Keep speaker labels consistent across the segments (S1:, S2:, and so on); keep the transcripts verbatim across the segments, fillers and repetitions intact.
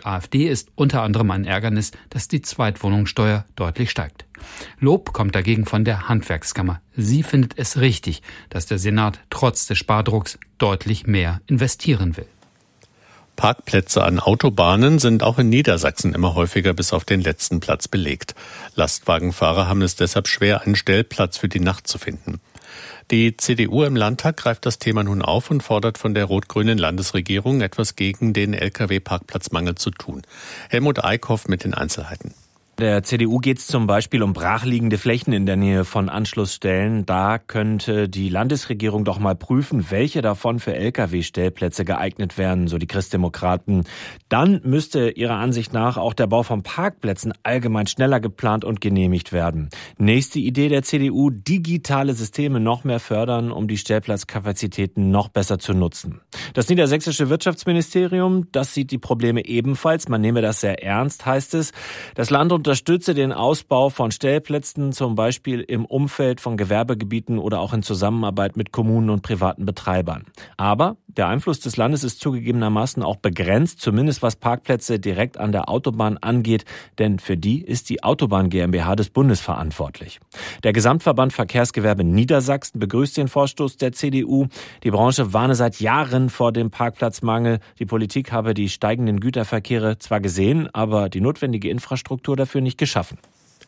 S1: AfD ist unter anderem ein Ärgernis, dass die Zweitwohnungssteuer deutlich steigt. Lob kommt dagegen von der Handwerkskammer. Sie findet es richtig, dass der Senat trotz des Spardrucks deutlich mehr investieren will.
S2: Parkplätze an Autobahnen sind auch in Niedersachsen immer häufiger bis auf den letzten Platz belegt. Lastwagenfahrer haben es deshalb schwer, einen Stellplatz für die Nacht zu finden. Die C D U im Landtag greift das Thema nun auf und fordert von der rot-grünen Landesregierung, etwas gegen den L K W-Parkplatzmangel zu tun. Helmut Eickhoff mit den Einzelheiten.
S3: Der C D U geht es zum Beispiel um brachliegende Flächen in der Nähe von Anschlussstellen. Da könnte die Landesregierung doch mal prüfen, welche davon für L K W-Stellplätze geeignet wären, so die Christdemokraten. Dann müsste ihrer Ansicht nach auch der Bau von Parkplätzen allgemein schneller geplant und genehmigt werden. Nächste Idee der C D U, digitale Systeme noch mehr fördern, um die Stellplatzkapazitäten noch besser zu nutzen. Das niedersächsische Wirtschaftsministerium, das sieht die Probleme ebenfalls. Man nehme das sehr ernst, heißt es. Das Land unterstütze den Ausbau von Stellplätzen, zum Beispiel im Umfeld von Gewerbegebieten oder auch in Zusammenarbeit mit Kommunen und privaten Betreibern. Aber der Einfluss des Landes ist zugegebenermaßen auch begrenzt, zumindest was Parkplätze direkt an der Autobahn angeht, denn für die ist die Autobahn GmbH des Bundes verantwortlich. Der Gesamtverband Verkehrsgewerbe Niedersachsen begrüßt den Vorstoß der C D U. Die Branche warne seit Jahren vor dem Parkplatzmangel. Die Politik habe die steigenden Güterverkehre zwar gesehen, aber die notwendige Infrastruktur dafür nicht geschaffen.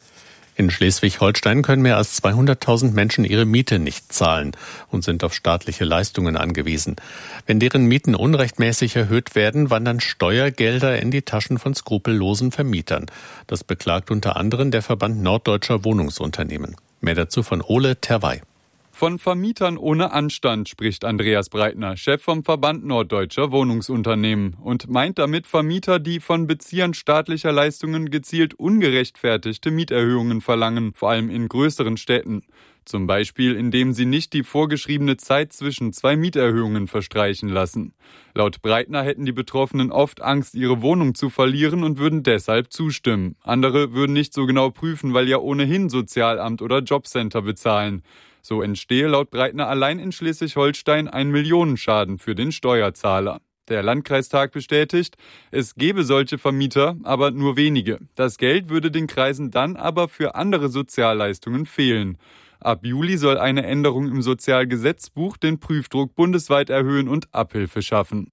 S2: In Schleswig-Holstein können mehr als zweihunderttausend Menschen ihre Miete nicht zahlen und sind auf staatliche Leistungen angewiesen. Wenn deren Mieten unrechtmäßig erhöht werden, wandern Steuergelder in die Taschen von skrupellosen Vermietern. Das beklagt unter anderem der Verband Norddeutscher Wohnungsunternehmen. Mehr dazu von Ole Terwey.
S4: Von Vermietern ohne Anstand spricht Andreas Breitner, Chef vom Verband Norddeutscher Wohnungsunternehmen, und meint damit Vermieter, die von Beziehern staatlicher Leistungen gezielt ungerechtfertigte Mieterhöhungen verlangen, vor allem in größeren Städten. Zum Beispiel, indem sie nicht die vorgeschriebene Zeit zwischen zwei Mieterhöhungen verstreichen lassen. Laut Breitner hätten die Betroffenen oft Angst, ihre Wohnung zu verlieren und würden deshalb zustimmen. Andere würden nicht so genau prüfen, weil ja ohnehin Sozialamt oder Jobcenter bezahlen. So entstehe laut Breitner allein in Schleswig-Holstein ein Millionenschaden für den Steuerzahler. Der Landkreistag bestätigt, es gebe solche Vermieter, aber nur wenige. Das Geld würde den Kreisen dann aber für andere Sozialleistungen fehlen. Ab Juli soll eine Änderung im Sozialgesetzbuch den Prüfdruck bundesweit erhöhen und Abhilfe schaffen.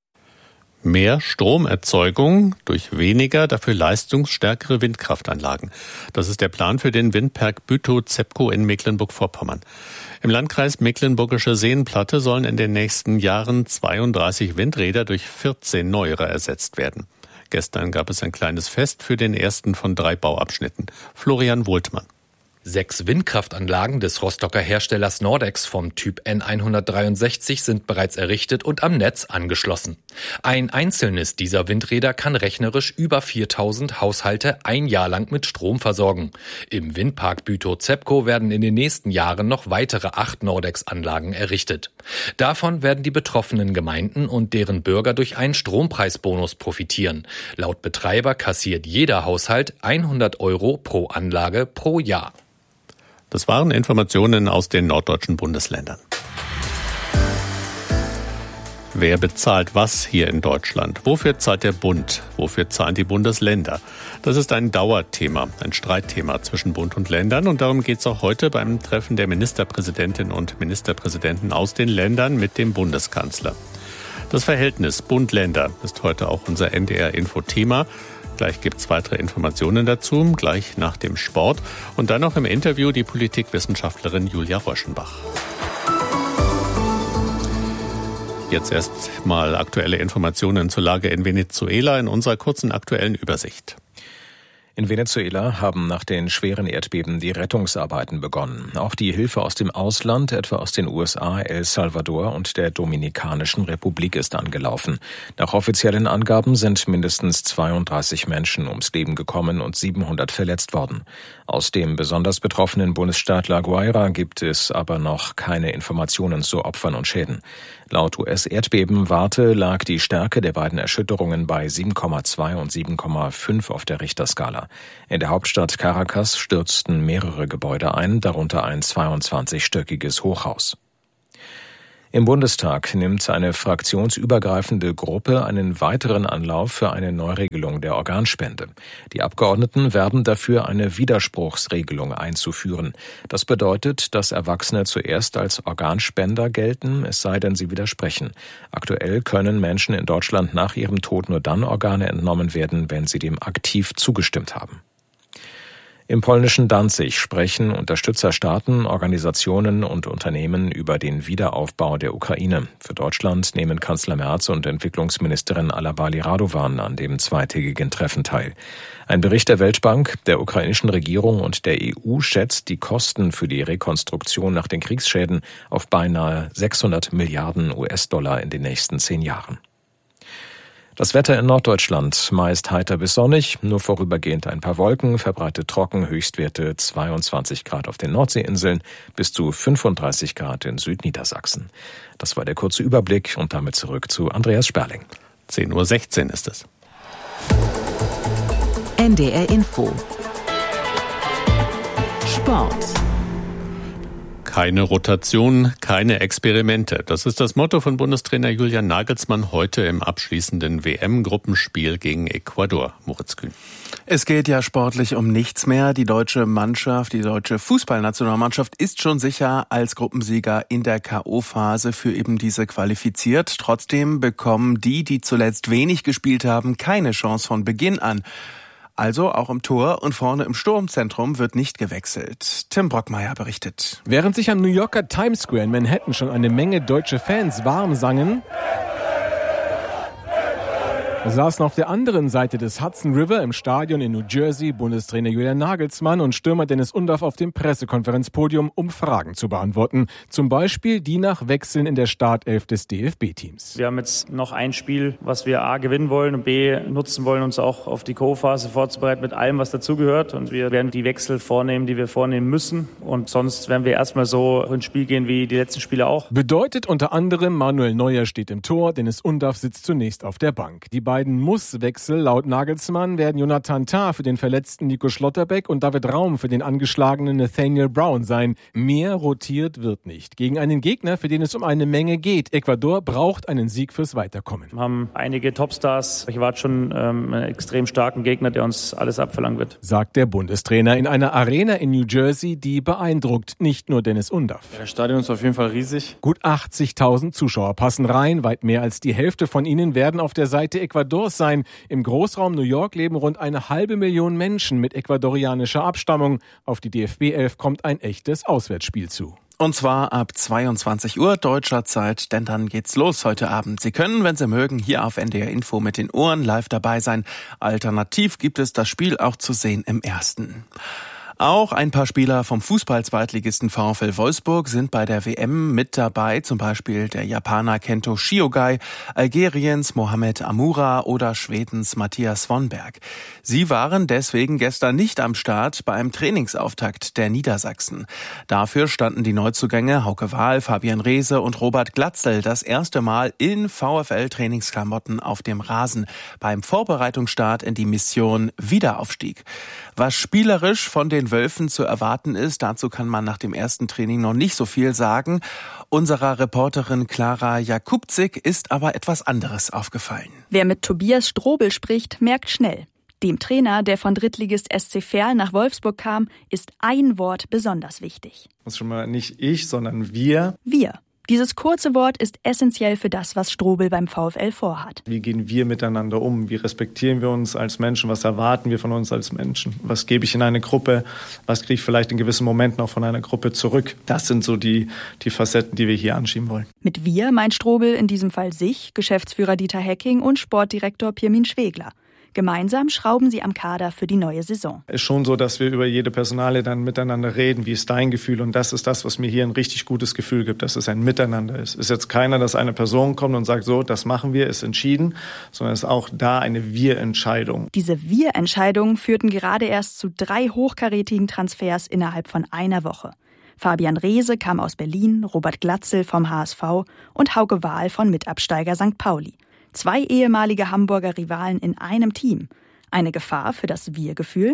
S2: Mehr Stromerzeugung durch weniger, dafür leistungsstärkere Windkraftanlagen. Das ist der Plan für den Windpark Bütow-Zepco in Mecklenburg-Vorpommern. Im Landkreis Mecklenburgische Seenplatte sollen in den nächsten Jahren zweiunddreißig Windräder durch vierzehn neuere ersetzt werden. Gestern gab es ein kleines Fest für den ersten von drei Bauabschnitten. Florian Wohltmann.
S5: Sechs Windkraftanlagen des Rostocker Herstellers Nordex vom Typ N hundertdreiundsechzig sind bereits errichtet und am Netz angeschlossen. Ein einzelnes dieser Windräder kann rechnerisch über viertausend Haushalte ein Jahr lang mit Strom versorgen. Im Windpark Bütow-Zepco werden in den nächsten Jahren noch weitere acht Nordex-Anlagen errichtet. Davon werden die betroffenen Gemeinden und deren Bürger durch einen Strompreisbonus profitieren. Laut Betreiber kassiert jeder Haushalt hundert Euro pro Anlage pro Jahr.
S2: Das waren Informationen aus den norddeutschen Bundesländern. Wer bezahlt was hier in Deutschland? Wofür zahlt der Bund? Wofür zahlen die Bundesländer? Das ist ein Dauerthema, ein Streitthema zwischen Bund und Ländern. Und darum geht es auch heute beim Treffen der Ministerpräsidentinnen und Ministerpräsidenten aus den Ländern mit dem Bundeskanzler. Das Verhältnis Bund-Länder ist heute auch unser N D R-Info-Thema. Gleich gibt es weitere Informationen dazu, gleich nach dem Sport. Und dann noch im Interview die Politikwissenschaftlerin Julia Röschenbach. Jetzt erst mal aktuelle Informationen zur Lage in Venezuela in unserer kurzen aktuellen Übersicht.
S6: In Venezuela haben nach den schweren Erdbeben die Rettungsarbeiten begonnen. Auch die Hilfe aus dem Ausland, etwa aus den U S A, El Salvador und der Dominikanischen Republik, ist angelaufen. Nach offiziellen Angaben sind mindestens zweiunddreißig Menschen ums Leben gekommen und siebenhundert verletzt worden. Aus dem besonders betroffenen Bundesstaat La Guaira gibt es aber noch keine Informationen zu Opfern und Schäden. Laut U S-Erdbebenwarte lag die Stärke der beiden Erschütterungen bei sieben Komma zwei und sieben Komma fünf auf der Richterskala. In der Hauptstadt Caracas stürzten mehrere Gebäude ein, darunter ein zweiundzwanzigstöckiges Hochhaus. Im Bundestag nimmt eine fraktionsübergreifende Gruppe einen weiteren Anlauf für eine Neuregelung der Organspende. Die Abgeordneten werben dafür, eine Widerspruchsregelung einzuführen. Das bedeutet, dass Erwachsene zuerst als Organspender gelten, es sei denn, sie widersprechen. Aktuell können Menschen in Deutschland nach ihrem Tod nur dann Organe entnommen werden, wenn sie dem aktiv zugestimmt haben. Im polnischen Danzig sprechen Unterstützerstaaten, Organisationen und Unternehmen über den Wiederaufbau der Ukraine. Für Deutschland nehmen Kanzler Merz und Entwicklungsministerin Alabali Radovan an dem zweitägigen Treffen teil. Ein Bericht der Weltbank, der ukrainischen Regierung und der E U schätzt die Kosten für die Rekonstruktion nach den Kriegsschäden auf beinahe sechshundert Milliarden U S-Dollar in den nächsten zehn Jahren. Das Wetter in Norddeutschland meist heiter bis sonnig, nur vorübergehend ein paar Wolken, verbreitet trocken, Höchstwerte zweiundzwanzig Grad auf den Nordseeinseln bis zu fünfunddreißig Grad in Südniedersachsen. Das war der kurze Überblick und damit zurück zu Andreas Sperling.
S2: zehn Uhr sechzehn ist es.
S7: N D R Info. Sport.
S2: Keine Rotation, keine Experimente. Das ist das Motto von Bundestrainer Julian Nagelsmann heute im abschließenden W M-Gruppenspiel gegen Ecuador. Moritz Kühn.
S8: Es geht ja sportlich um nichts mehr. Die deutsche Mannschaft, die deutsche Fußballnationalmannschaft ist schon sicher als Gruppensieger in der K O-Phase für eben diese qualifiziert. Trotzdem bekommen die, die zuletzt wenig gespielt haben, keine Chance von Beginn an. Also auch im Tor und vorne im Sturmzentrum wird nicht gewechselt. Tim Brockmeier berichtet.
S9: Während sich am New Yorker Times Square in Manhattan schon eine Menge deutsche Fans warm sangen, saßen auf der anderen Seite des Hudson River im Stadion in New Jersey Bundestrainer Julian Nagelsmann und Stürmer Dennis Undaff auf dem Pressekonferenzpodium, um Fragen zu beantworten. Zum Beispiel die nach Wechseln in der Startelf des D F B-Teams.
S10: Wir haben jetzt noch ein Spiel, was wir A gewinnen wollen und B nutzen wollen, uns auch auf die K O-Phase vorzubereiten mit allem, was dazugehört. Und wir werden die Wechsel vornehmen, die wir vornehmen müssen. Und sonst werden wir erstmal so ins Spiel gehen wie die letzten Spiele auch.
S9: Bedeutet unter anderem, Manuel Neuer steht im Tor, Dennis Undaff sitzt zunächst auf der Bank. Die beiden Musswechsel laut Nagelsmann werden Jonathan Tah für den verletzten Nico Schlotterbeck und David Raum für den angeschlagenen Nathaniel Brown sein. Mehr rotiert wird nicht. Gegen einen Gegner, für den es um eine Menge geht. Ecuador braucht einen Sieg fürs Weiterkommen.
S10: Wir haben einige Topstars. Ich warte schon ähm, einen extrem starken Gegner, der uns alles abverlangen wird.
S9: Sagt der Bundestrainer in einer Arena in New Jersey, die beeindruckt. Nicht nur Dennis Undaff.
S10: Ja, das Stadion ist auf jeden Fall riesig.
S9: Gut achtzigtausend Zuschauer passen rein. Weit mehr als die Hälfte von ihnen werden auf der Seite Ecuadors sein. Im Großraum New York leben rund eine halbe Million Menschen mit ecuadorianischer Abstammung. Auf die D F B elf kommt ein echtes Auswärtsspiel zu.
S8: Und zwar ab zweiundzwanzig Uhr deutscher Zeit, denn dann geht's los heute Abend. Sie können, wenn Sie mögen, hier auf N D R Info mit den Ohren live dabei sein. Alternativ gibt es das Spiel auch zu sehen im Ersten. Auch ein paar Spieler vom Fußball-Zweitligisten VfL Wolfsburg sind bei der W M mit dabei, zum Beispiel der Japaner Kento Shiogai, Algeriens Mohamed Amoura oder Schwedens Matthias Swanberg. Sie waren deswegen gestern nicht am Start bei einem Trainingsauftakt der Niedersachsen. Dafür standen die Neuzugänge Hauke Wahl, Fabian Reese und Robert Glatzel das erste Mal in VfL-Trainingsklamotten auf dem Rasen beim Vorbereitungsstart in die Mission Wiederaufstieg. Was spielerisch von den Wölfen zu erwarten ist, dazu kann man nach dem ersten Training noch nicht so viel sagen. Unserer Reporterin Clara Jakubczyk ist aber etwas anderes aufgefallen.
S11: Wer mit Tobias Strobel spricht, merkt schnell. Dem Trainer, der von Drittligist S C Verl nach Wolfsburg kam, ist ein Wort besonders wichtig.
S12: Das ist schon mal nicht ich, sondern wir.
S11: Wir. Dieses kurze Wort ist essentiell für das, was Strobel beim VfL vorhat.
S12: Wie gehen wir miteinander um? Wie respektieren wir uns als Menschen? Was erwarten wir von uns als Menschen? Was gebe ich in eine Gruppe? Was kriege ich vielleicht in gewissen Momenten auch von einer Gruppe zurück? Das sind so die, die Facetten, die wir hier anschieben wollen.
S11: Mit wir meint Strobel in diesem Fall sich, Geschäftsführer Dieter Hecking und Sportdirektor Pirmin Schwegler. Gemeinsam schrauben sie am Kader für die neue Saison.
S12: Es ist schon so, dass wir über jede Personalie dann miteinander reden. Wie ist dein Gefühl? Und das ist das, was mir hier ein richtig gutes Gefühl gibt, dass es ein Miteinander ist. Es ist jetzt keiner, dass eine Person kommt und sagt, so, das machen wir, ist entschieden, sondern es ist auch da eine Wir-Entscheidung.
S11: Diese Wir-Entscheidungen führten gerade erst zu drei hochkarätigen Transfers innerhalb von einer Woche. Fabian Reese kam aus Berlin, Robert Glatzel vom H S V und Hauke Wahl von Mitabsteiger Sankt Pauli. Zwei ehemalige Hamburger Rivalen in einem Team. Eine Gefahr für das Wir-Gefühl?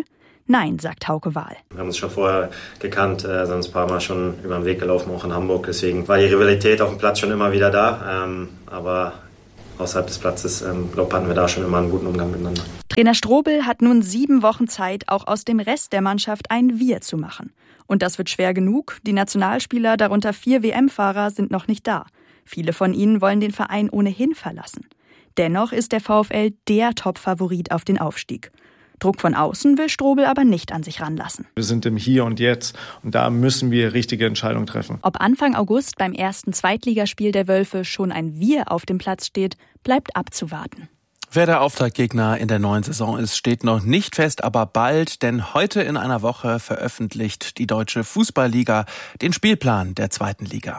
S11: Nein, sagt Hauke Wahl.
S13: Wir haben uns schon vorher gekannt, äh, sind uns ein paar Mal schon über den Weg gelaufen, auch in Hamburg. Deswegen war die Rivalität auf dem Platz schon immer wieder da. Ähm, aber außerhalb des Platzes, ähm, glaube hatten wir da schon immer einen guten Umgang miteinander.
S11: Trainer Strobel hat nun sieben Wochen Zeit, auch aus dem Rest der Mannschaft ein Wir zu machen. Und das wird schwer genug. Die Nationalspieler, darunter vier W M-Fahrer, sind noch nicht da. Viele von ihnen wollen den Verein ohnehin verlassen. Dennoch ist der VfL der Top-Favorit auf den Aufstieg. Druck von außen will Strobel aber nicht an sich ranlassen.
S12: Wir sind im Hier und Jetzt und da müssen wir richtige Entscheidungen treffen.
S11: Ob Anfang August beim ersten Zweitligaspiel der Wölfe schon ein Wir auf dem Platz steht, bleibt abzuwarten.
S8: Wer der Auftaktgegner in der neuen Saison ist, steht noch nicht fest, aber bald, denn heute in einer Woche veröffentlicht die Deutsche Fußballliga den Spielplan der zweiten Liga.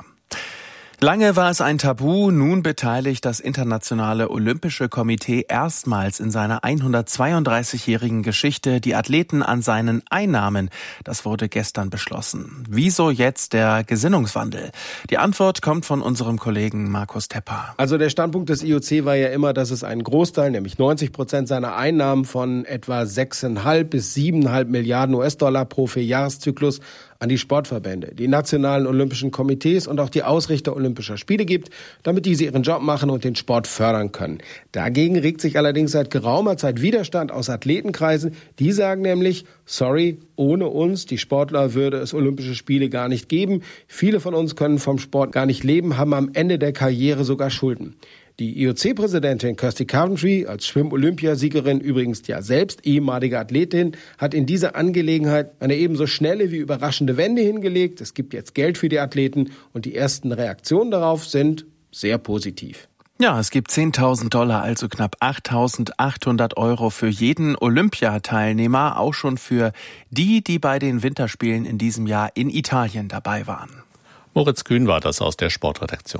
S8: Lange war es ein Tabu, nun beteiligt das Internationale Olympische Komitee erstmals in seiner hundertzweiunddreißigjährigen Geschichte die Athleten an seinen Einnahmen. Das wurde gestern beschlossen. Wieso jetzt der Gesinnungswandel? Die Antwort kommt von unserem Kollegen Markus Tepper.
S14: Also der Standpunkt des I O C war ja immer, dass es einen Großteil, nämlich neunzig Prozent seiner Einnahmen von etwa sechs Komma fünf bis sieben Komma fünf Milliarden U S-Dollar pro Vierjahreszyklus an die Sportverbände, die nationalen Olympischen Komitees und auch die Ausrichter Olympischer Spiele gibt, damit diese ihren Job machen und den Sport fördern können. Dagegen regt sich allerdings seit geraumer Zeit Widerstand aus Athletenkreisen. Die sagen nämlich, sorry, ohne uns, die Sportler, würde es Olympische Spiele gar nicht geben. Viele von uns können vom Sport gar nicht leben, haben am Ende der Karriere sogar Schulden. Die I O C-Präsidentin Kirsty Coventry, als Schwimm-Olympiasiegerin übrigens ja selbst ehemalige Athletin, hat in dieser Angelegenheit eine ebenso schnelle wie überraschende Wende hingelegt. Es gibt jetzt Geld für die Athleten und die ersten Reaktionen darauf sind sehr positiv.
S8: Ja, es gibt zehntausend Dollar, also knapp achttausendachthundert Euro für jeden Olympiateilnehmer, auch schon für die, die bei den Winterspielen in diesem Jahr in Italien dabei waren.
S2: Moritz Kühn war das aus der Sportredaktion.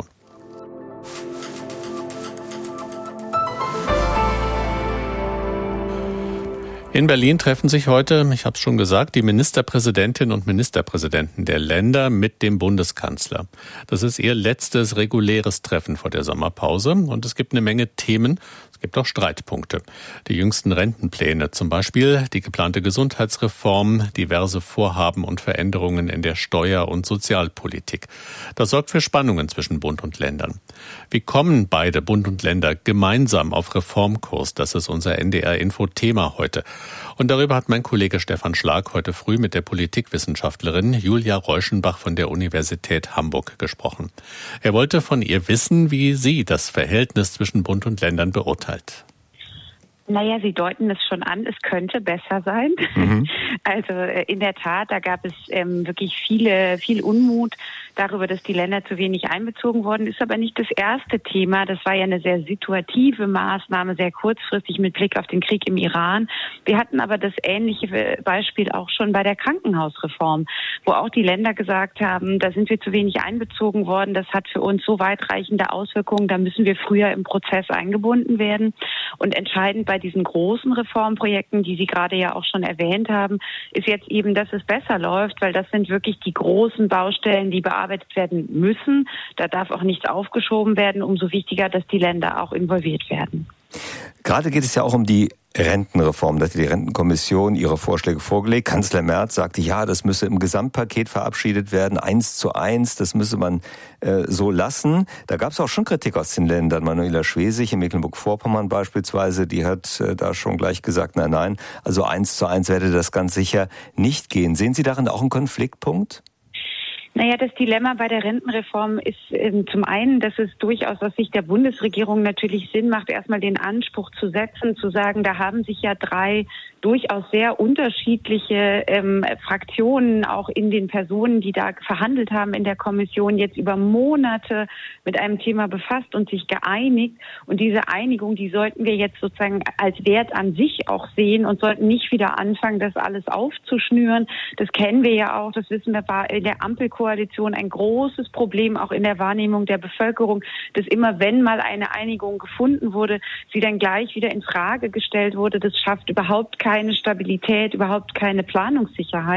S2: In Berlin treffen sich heute, ich habe es schon gesagt, die Ministerpräsidentinnen und Ministerpräsidenten der Länder mit dem Bundeskanzler. Das ist ihr letztes reguläres Treffen vor der Sommerpause und es gibt eine Menge Themen. Es gibt auch Streitpunkte. Die jüngsten Rentenpläne zum Beispiel, die geplante Gesundheitsreform, diverse Vorhaben und Veränderungen in der Steuer- und Sozialpolitik. Das sorgt für Spannungen zwischen Bund und Ländern. Wie kommen beide Bund und Länder gemeinsam auf Reformkurs? Das ist unser N D R-Info-Thema heute. Und darüber hat mein Kollege Stefan Schlag heute früh mit der Politikwissenschaftlerin Julia Reuschenbach von der Universität Hamburg gesprochen. Er wollte von ihr wissen, wie sie das Verhältnis zwischen Bund und Ländern beurteilt.
S15: Naja, Sie deuten es schon an, es könnte besser sein. Mhm. Also in der Tat, da gab es ähm, wirklich viele, viel Unmut darüber, dass die Länder zu wenig einbezogen wurden. Ist aber nicht das erste Thema. Das war ja eine sehr situative Maßnahme, sehr kurzfristig mit Blick auf den Krieg im Iran. Wir hatten aber das ähnliche Beispiel auch schon bei der Krankenhausreform, wo auch die Länder gesagt haben, da sind wir zu wenig einbezogen worden. Das hat für uns so weitreichende Auswirkungen, da müssen wir früher im Prozess eingebunden werden. Und entscheidend bei diesen großen Reformprojekten, die Sie gerade ja auch schon erwähnt haben, ist jetzt eben, dass es besser läuft, weil das sind wirklich die großen Baustellen, die bearbeitet werden müssen. Da darf auch nichts aufgeschoben werden. Umso wichtiger, dass die Länder auch involviert werden.
S16: Gerade geht es ja auch um die Rentenreform. Da hat die Rentenkommission ihre Vorschläge vorgelegt. Kanzler Merz sagte, ja, das müsse im Gesamtpaket verabschiedet werden, eins zu eins, das müsse man äh, so lassen. Da gab es auch schon Kritik aus den Ländern. Manuela Schwesig in Mecklenburg-Vorpommern beispielsweise, die hat äh, da schon gleich gesagt, nein, nein, also eins zu eins werde das ganz sicher nicht gehen. Sehen Sie darin auch einen Konfliktpunkt?
S15: Naja, das Dilemma bei der Rentenreform ist ähm, zum einen, dass es durchaus aus Sicht der Bundesregierung natürlich Sinn macht, erstmal den Anspruch zu setzen, zu sagen, da haben sich ja drei durchaus sehr unterschiedliche ähm, Fraktionen, auch in den Personen, die da verhandelt haben in der Kommission, jetzt über Monate mit einem Thema befasst und sich geeinigt. Und diese Einigung, die sollten wir jetzt sozusagen als Wert an sich auch sehen und sollten nicht wieder anfangen, das alles aufzuschnüren. Das kennen wir ja auch, das wissen wir, war in der Ampelkoalition ein großes Problem, auch in der Wahrnehmung der Bevölkerung, dass immer, wenn mal eine Einigung gefunden wurde, sie dann gleich wieder in Frage gestellt wurde. Das schafft überhaupt keine Stabilität, überhaupt keine Planungssicherheit.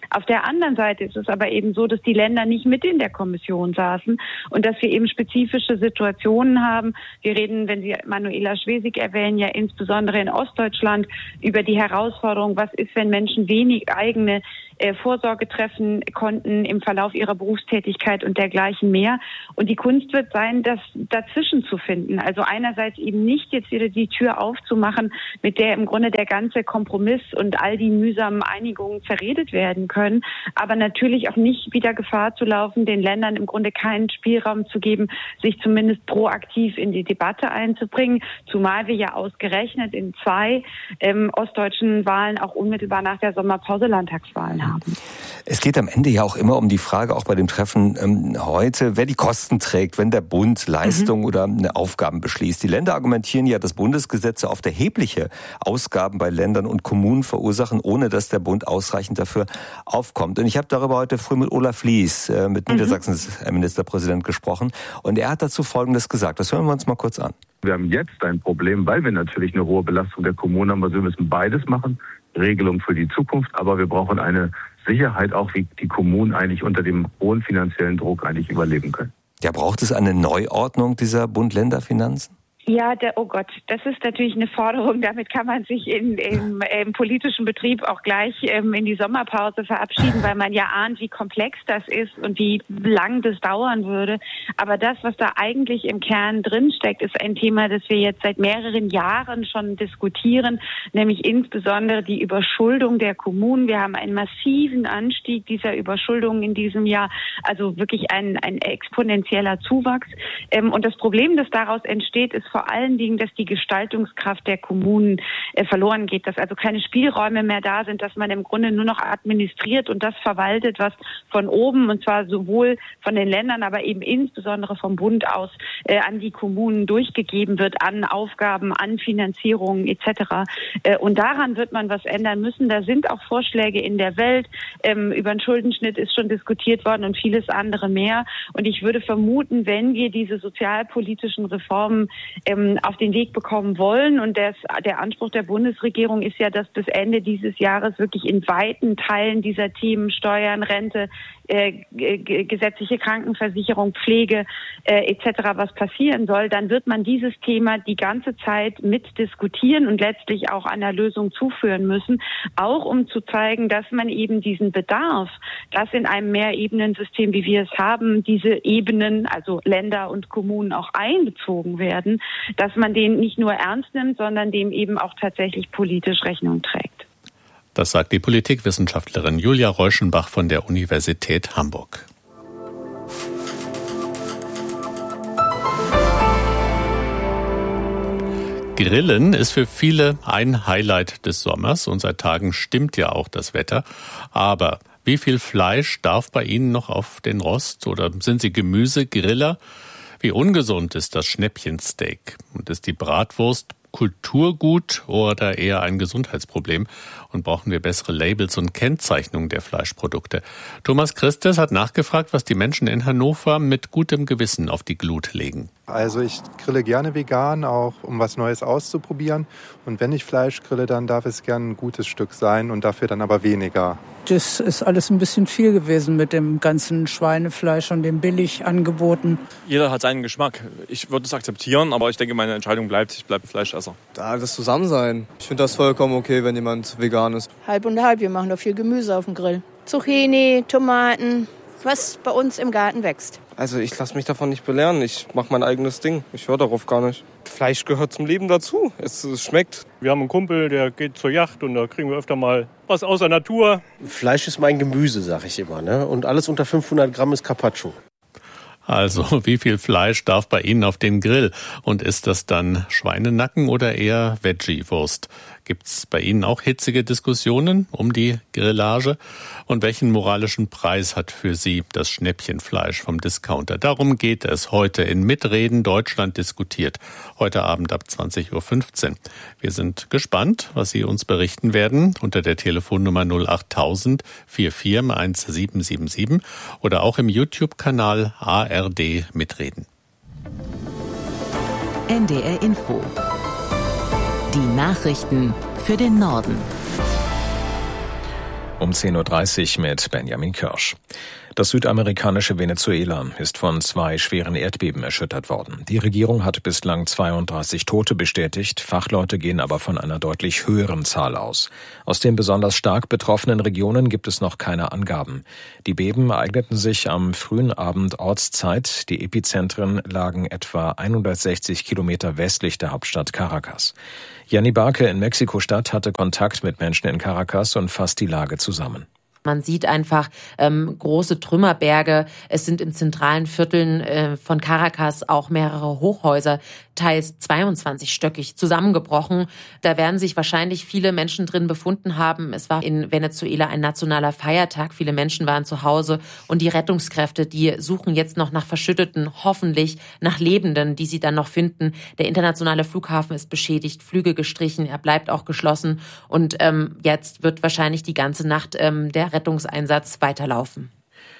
S15: Auf der anderen Seite ist es aber eben so, dass die Länder nicht mit in der Kommission saßen und dass wir eben spezifische Situationen haben. Wir reden, wenn Sie Manuela Schwesig erwähnen, ja insbesondere in Ostdeutschland über die Herausforderung, was ist, wenn Menschen wenig eigene äh, Vorsorge treffen konnten im Verlauf ihrer Berufstätigkeit und dergleichen mehr. Und die Kunst wird sein, das dazwischen zu finden. Also einerseits eben nicht jetzt wieder die Tür aufzumachen, mit der im Grunde der ganze Kompromiss und all die mühsamen Einigungen zerredet werden können, aber natürlich auch nicht wieder Gefahr zu laufen, den Ländern im Grunde keinen Spielraum zu geben, sich zumindest proaktiv in die Debatte einzubringen, zumal wir ja ausgerechnet in zwei ähm, ostdeutschen Wahlen auch unmittelbar nach der Sommerpause Landtagswahlen haben.
S16: Es geht am Ende ja auch immer um die Frage, auch bei dem Treffen ähm, heute, wer die Kosten trägt, wenn der Bund Leistung mhm. oder eine Aufgaben beschließt. Die Länder argumentieren ja, dass Bundesgesetze oft erhebliche Ausgaben bei Ländern und Kommunen verursachen, ohne dass der Bund ausreichend dafür aufkommt. Und ich habe darüber heute früh mit Olaf Lies, äh, mit mhm. Niedersachsens Ministerpräsident, gesprochen. Und er hat dazu Folgendes gesagt. Das hören wir uns mal kurz an.
S17: Wir haben jetzt ein Problem, weil wir natürlich eine hohe Belastung der Kommunen haben. Also wir müssen beides machen. Regelung für die Zukunft, aber wir brauchen eine Sicherheit auch, wie die Kommunen eigentlich unter dem hohen finanziellen Druck eigentlich überleben können.
S16: Ja, braucht es eine Neuordnung dieser Bund-Länder-Finanzen?
S15: Ja, der, oh Gott, das ist natürlich eine Forderung. Damit kann man sich in, im, im politischen Betrieb auch gleich ähm, in die Sommerpause verabschieden, weil man ja ahnt, wie komplex das ist und wie lang das dauern würde. Aber das, was da eigentlich im Kern drinsteckt, ist ein Thema, das wir jetzt seit mehreren Jahren schon diskutieren, nämlich insbesondere die Überschuldung der Kommunen. Wir haben einen massiven Anstieg dieser Überschuldung in diesem Jahr, also wirklich ein, ein exponentieller Zuwachs. Ähm, und das Problem, das daraus entsteht, ist vor allen Dingen, dass die Gestaltungskraft der Kommunen äh, verloren geht, dass also keine Spielräume mehr da sind, dass man im Grunde nur noch administriert und das verwaltet, was von oben, und zwar sowohl von den Ländern, aber eben insbesondere vom Bund aus äh, an die Kommunen durchgegeben wird, an Aufgaben, an Finanzierungen et cetera. Äh, und daran wird man was ändern müssen. Da sind auch Vorschläge in der Welt. Ähm, über den Schuldenschnitt ist schon diskutiert worden und vieles andere mehr. Und ich würde vermuten, wenn wir diese sozialpolitischen Reformen ähm, auf den Weg bekommen wollen. Und das, der Anspruch der Bundesregierung ist ja, dass bis Ende dieses Jahres wirklich in weiten Teilen dieser Themen Steuern, Rente, äh, g- gesetzliche Krankenversicherung, Pflege äh, et cetera was passieren soll, dann wird man dieses Thema die ganze Zeit mitdiskutieren und letztlich auch einer Lösung zuführen müssen, auch um zu zeigen, dass man eben diesen Bedarf, dass in einem Mehrebenensystem, wie wir es haben, diese Ebenen, also Länder und Kommunen auch einbezogen werden, dass man den nicht nur ernst nimmt, sondern dem eben auch tatsächlich politisch Rechnung trägt.
S2: Das sagt die Politikwissenschaftlerin Julia Reuschenbach von der Universität Hamburg. Grillen ist für viele ein Highlight des Sommers und seit Tagen stimmt ja auch das Wetter. Aber wie viel Fleisch darf bei Ihnen noch auf den Rost oder sind Sie Gemüsegriller? Wie ungesund ist das Schnäppchensteak? Und ist die Bratwurst Kulturgut oder eher ein Gesundheitsproblem? Und brauchen wir bessere Labels und Kennzeichnungen der Fleischprodukte? Thomas Christes hat nachgefragt, was die Menschen in Hannover mit gutem Gewissen auf die Glut legen.
S18: Also ich grille gerne vegan, auch um was Neues auszuprobieren. Und wenn ich Fleisch grille, dann darf es gern ein gutes Stück sein und dafür dann aber weniger.
S19: Das ist alles ein bisschen viel gewesen mit dem ganzen Schweinefleisch und dem Billigangeboten.
S20: Jeder hat seinen Geschmack. Ich würde es akzeptieren, aber ich denke, meine Entscheidung bleibt, ich bleibe Fleischesser.
S21: Da das Zusammensein. Ich finde das vollkommen okay, wenn jemand vegan ist.
S22: Halb und halb, wir machen doch viel Gemüse auf dem Grill. Zucchini, Tomaten, was bei uns im Garten wächst.
S21: Also ich lasse mich davon nicht belehren. Ich mache mein eigenes Ding. Ich höre darauf gar nicht. Fleisch gehört zum Leben dazu. Es, es schmeckt.
S23: Wir haben einen Kumpel, der geht zur Jagd und da kriegen wir öfter mal was aus der Natur.
S24: Fleisch ist mein Gemüse, sag ich immer, ne? Und alles unter fünfhundert Gramm ist Carpaccio.
S2: Also, wie viel Fleisch darf bei Ihnen auf den Grill? Und ist das dann Schweinenacken oder eher Veggie-Wurst? Gibt's bei Ihnen auch hitzige Diskussionen um die Grillage? Und welchen moralischen Preis hat für Sie das Schnäppchenfleisch vom Discounter? Darum geht es heute in Mitreden Deutschland diskutiert. Heute Abend ab zwanzig Uhr fünfzehn. Wir sind gespannt, was Sie uns berichten werden unter der Telefonnummer null acht tausend vierundvierzig eins sieben sieben sieben oder auch im YouTube-Kanal A R D Mitreden.
S7: N D R Info. Die Nachrichten für den Norden.
S6: Um zehn Uhr dreißig mit Benjamin Kirsch. Das südamerikanische Venezuela ist von zwei schweren Erdbeben erschüttert worden. Die Regierung hat bislang zweiunddreißig Tote bestätigt, Fachleute gehen aber von einer deutlich höheren Zahl aus. Aus den besonders stark betroffenen Regionen gibt es noch keine Angaben. Die Beben ereigneten sich am frühen Abend Ortszeit. Die Epizentren lagen etwa hundertsechzig Kilometer westlich der Hauptstadt Caracas. Janni Barke in Mexiko-Stadt hatte Kontakt mit Menschen in Caracas und fasst die Lage zusammen.
S1: Man sieht einfach ähm, große Trümmerberge. Es sind in zentralen Vierteln äh, von Caracas auch mehrere Hochhäuser, teils zweiundzwanzigstöckig, zusammengebrochen. Da werden sich wahrscheinlich viele Menschen drin befunden haben. Es war in Venezuela ein nationaler Feiertag. Viele Menschen waren zu Hause und die Rettungskräfte, die suchen jetzt noch nach Verschütteten, hoffentlich nach Lebenden, die sie dann noch finden. Der internationale Flughafen ist beschädigt, Flüge gestrichen, er bleibt auch geschlossen und ähm, jetzt wird wahrscheinlich die ganze Nacht ähm, der Rettungseinsatz weiterlaufen.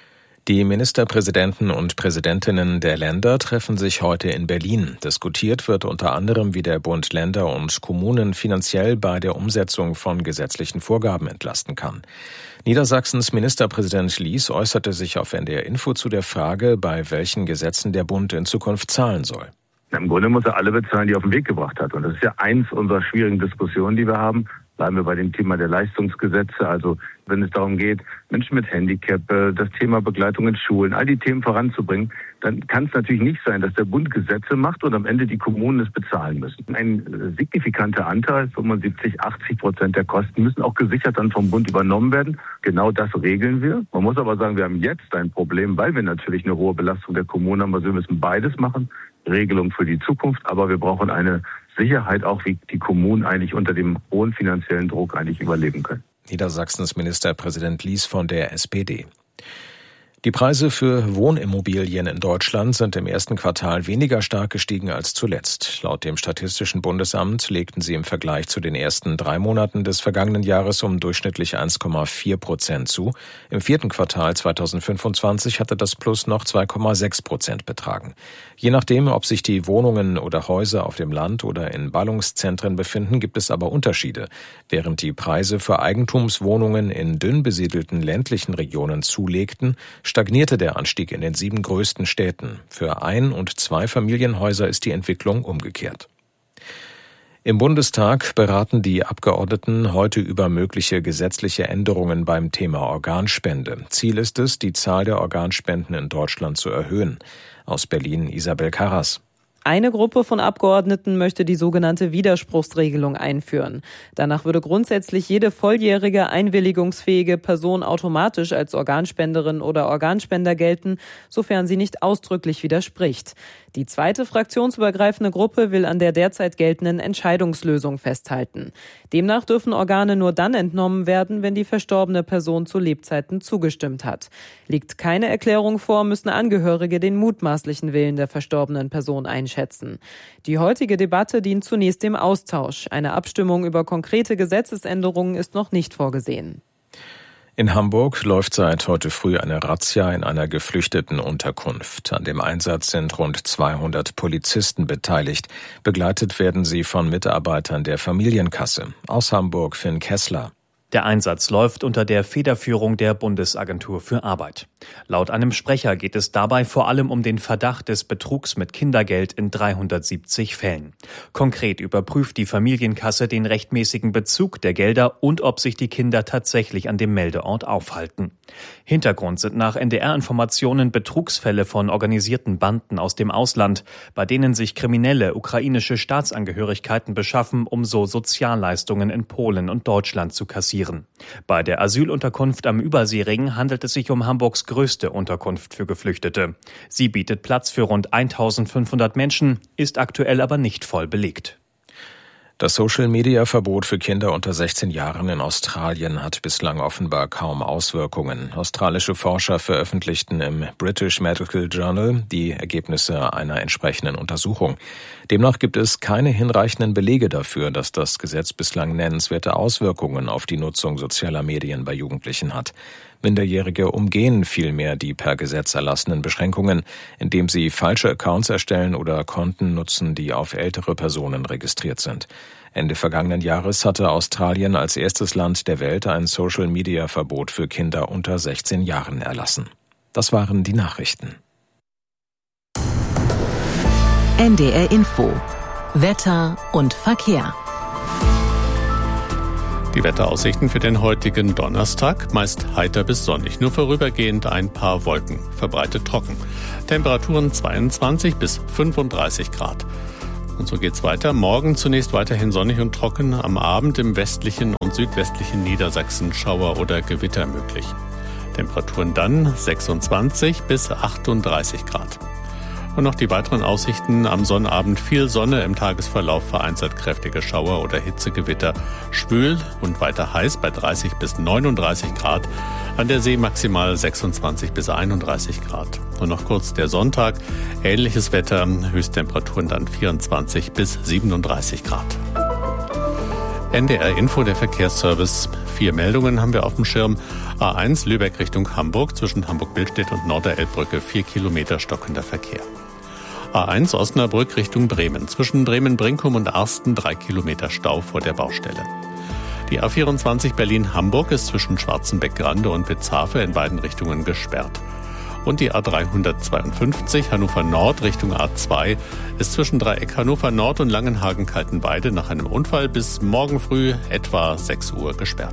S6: Die Ministerpräsidenten und Präsidentinnen der Länder treffen sich heute in Berlin. Diskutiert wird unter anderem, wie der Bund Länder und Kommunen finanziell bei der Umsetzung von gesetzlichen Vorgaben entlasten kann. Niedersachsens Ministerpräsident Lies äußerte sich auf N D R Info zu der Frage, bei welchen Gesetzen der Bund in Zukunft zahlen soll.
S17: Im Grunde muss er alle bezahlen, die er auf den Weg gebracht hat. Und das ist ja eins unserer schwierigen Diskussionen, die wir haben. Bleiben wir bei dem Thema der Leistungsgesetze, also wenn es darum geht, Menschen mit Handicap, das Thema Begleitung in Schulen, all die Themen voranzubringen, dann kann es natürlich nicht sein, dass der Bund Gesetze macht und am Ende die Kommunen es bezahlen müssen. Ein signifikanter Anteil, fünfundsiebzig, achtzig Prozent der Kosten, müssen auch gesichert dann vom Bund übernommen werden. Genau das regeln wir. Man muss aber sagen, wir haben jetzt ein Problem, weil wir natürlich eine hohe Belastung der Kommunen haben. Also wir müssen beides machen. Regelung für die Zukunft, aber wir brauchen eine Sicherheit auch, wie die Kommunen eigentlich unter dem hohen finanziellen Druck eigentlich überleben können.
S6: Niedersachsens Ministerpräsident Lies von der S P D. Die Preise für Wohnimmobilien in Deutschland sind im ersten Quartal weniger stark gestiegen als zuletzt. Laut dem Statistischen Bundesamt legten sie im Vergleich zu den ersten drei Monaten des vergangenen Jahres um durchschnittlich eins Komma vier Prozent zu. Im vierten Quartal zweitausendfünfundzwanzig hatte das Plus noch zwei Komma sechs Prozent betragen. Je nachdem, ob sich die Wohnungen oder Häuser auf dem Land oder in Ballungszentren befinden, gibt es aber Unterschiede. Während die Preise für Eigentumswohnungen in dünn besiedelten ländlichen Regionen zulegten, stagnierte der Anstieg in den sieben größten Städten. Für Ein- und Zweifamilienhäuser ist die Entwicklung umgekehrt. Im Bundestag beraten die Abgeordneten heute über mögliche gesetzliche Änderungen beim Thema Organspende. Ziel ist es, die Zahl der Organspenden in Deutschland zu erhöhen. Aus Berlin Isabel Karras.
S3: Eine Gruppe von Abgeordneten möchte die sogenannte Widerspruchsregelung einführen. Danach würde grundsätzlich jede volljährige, einwilligungsfähige Person automatisch als Organspenderin oder Organspender gelten, sofern sie nicht ausdrücklich widerspricht. Die zweite fraktionsübergreifende Gruppe will an der derzeit geltenden Entscheidungslösung festhalten. Demnach dürfen Organe nur dann entnommen werden, wenn die verstorbene Person zu Lebzeiten zugestimmt hat. Liegt keine Erklärung vor, müssen Angehörige den mutmaßlichen Willen der verstorbenen Person einschätzen. Die heutige Debatte dient zunächst dem Austausch. Eine Abstimmung über konkrete Gesetzesänderungen ist noch nicht vorgesehen.
S6: In Hamburg läuft seit heute früh eine Razzia in einer geflüchteten Unterkunft. An dem Einsatz sind rund zweihundert Polizisten beteiligt. Begleitet werden sie von Mitarbeitern der Familienkasse. Aus Hamburg Finn Kessler.
S4: Der Einsatz läuft unter der Federführung der Bundesagentur für Arbeit. Laut einem Sprecher geht es dabei vor allem um den Verdacht des Betrugs mit Kindergeld in dreihundertsiebzig Fällen. Konkret überprüft die Familienkasse den rechtmäßigen Bezug der Gelder und ob sich die Kinder tatsächlich an dem Meldeort aufhalten. Hintergrund sind nach N D R-Informationen Betrugsfälle von organisierten Banden aus dem Ausland, bei denen sich Kriminelle ukrainische Staatsangehörigkeiten beschaffen, um so Sozialleistungen in Polen und Deutschland zu kassieren. Bei der Asylunterkunft am Überseering handelt es sich um Hamburgs größte Unterkunft für Geflüchtete. Sie bietet Platz für rund eintausendfünfhundert Menschen, ist aktuell aber nicht voll belegt.
S6: Das Social-Media-Verbot für Kinder unter sechzehn Jahren in Australien hat bislang offenbar kaum Auswirkungen. Australische Forscher veröffentlichten im British Medical Journal die Ergebnisse einer entsprechenden Untersuchung. Demnach gibt es keine hinreichenden Belege dafür, dass das Gesetz bislang nennenswerte Auswirkungen auf die Nutzung sozialer Medien bei Jugendlichen hat. Minderjährige umgehen vielmehr die per Gesetz erlassenen Beschränkungen, indem sie falsche Accounts erstellen oder Konten nutzen, die auf ältere Personen registriert sind. Ende vergangenen Jahres hatte Australien als erstes Land der Welt ein Social-Media-Verbot für Kinder unter sechzehn Jahren erlassen. Das waren die Nachrichten.
S7: N D R Info. Wetter und Verkehr.
S2: Die Wetteraussichten für den heutigen Donnerstag, meist heiter bis sonnig, nur vorübergehend ein paar Wolken, verbreitet trocken. Temperaturen zweiundzwanzig bis fünfunddreißig Grad. Und so geht's weiter. Morgen zunächst weiterhin sonnig und trocken, am Abend im westlichen und südwestlichen Niedersachsen Schauer oder Gewitter möglich. Temperaturen dann sechsundzwanzig bis achtunddreißig Grad. Und noch die weiteren Aussichten: am Sonnabend viel Sonne, im Tagesverlauf vereinzelt kräftige Schauer oder Hitzegewitter. Schwül und weiter heiß bei dreißig bis neununddreißig Grad. An der See maximal sechsundzwanzig bis einunddreißig Grad. Und noch kurz der Sonntag. Ähnliches Wetter, Höchsttemperaturen dann vierundzwanzig bis siebenunddreißig Grad. N D R Info, der Verkehrsservice. Vier Meldungen haben wir auf dem Schirm. A eins Lübeck Richtung Hamburg, zwischen Hamburg-Billstedt und Norderelbbrücke, vier Kilometer stockender Verkehr. A eins Osnabrück Richtung Bremen, zwischen Bremen-Brinkum und Arsten, drei Kilometer Stau vor der Baustelle. Die A vierundzwanzig Berlin-Hamburg ist zwischen Schwarzenbeck-Grande und Witzhafe in beiden Richtungen gesperrt. Und die A dreihundertzweiundfünfzig Hannover Nord Richtung A zwei ist zwischen Dreieck Hannover Nord und Langenhagen-Kaltenweide nach einem Unfall bis morgen früh etwa sechs Uhr gesperrt.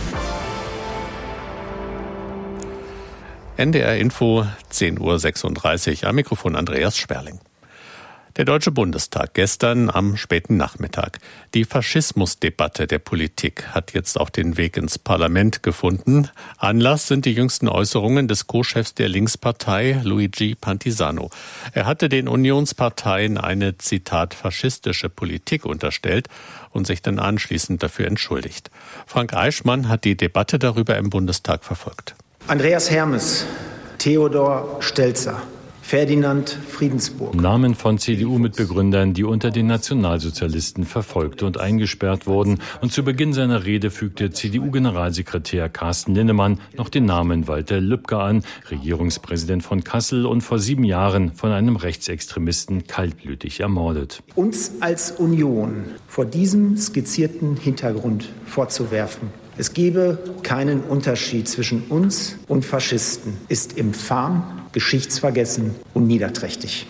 S2: N D R Info, zehn Uhr sechsunddreißig, am Mikrofon Andreas Sperling. Der Deutsche Bundestag gestern am späten Nachmittag. Die Faschismusdebatte der Politik hat jetzt auch den Weg ins Parlament gefunden. Anlass sind die jüngsten Äußerungen des Co-Chefs der Linkspartei, Luigi Pantisano. Er hatte den Unionsparteien eine, Zitat, faschistische Politik unterstellt und sich dann anschließend dafür entschuldigt. Frank Eichmann hat die Debatte darüber im Bundestag verfolgt.
S5: Andreas Hermes, Theodor Stelzer, Ferdinand Friedensburg.
S9: Namen von C D U-Mitbegründern, die unter den Nationalsozialisten verfolgt und eingesperrt wurden. Und zu Beginn seiner Rede fügte C D U-Generalsekretär Carsten Linnemann noch den Namen Walter Lübcke an, Regierungspräsident von Kassel und vor sieben Jahren von einem Rechtsextremisten kaltblütig ermordet.
S5: Uns als Union vor diesem skizzierten Hintergrund vorzuwerfen, es gebe keinen Unterschied zwischen uns und Faschisten, ist infam, geschichtsvergessen und niederträchtig.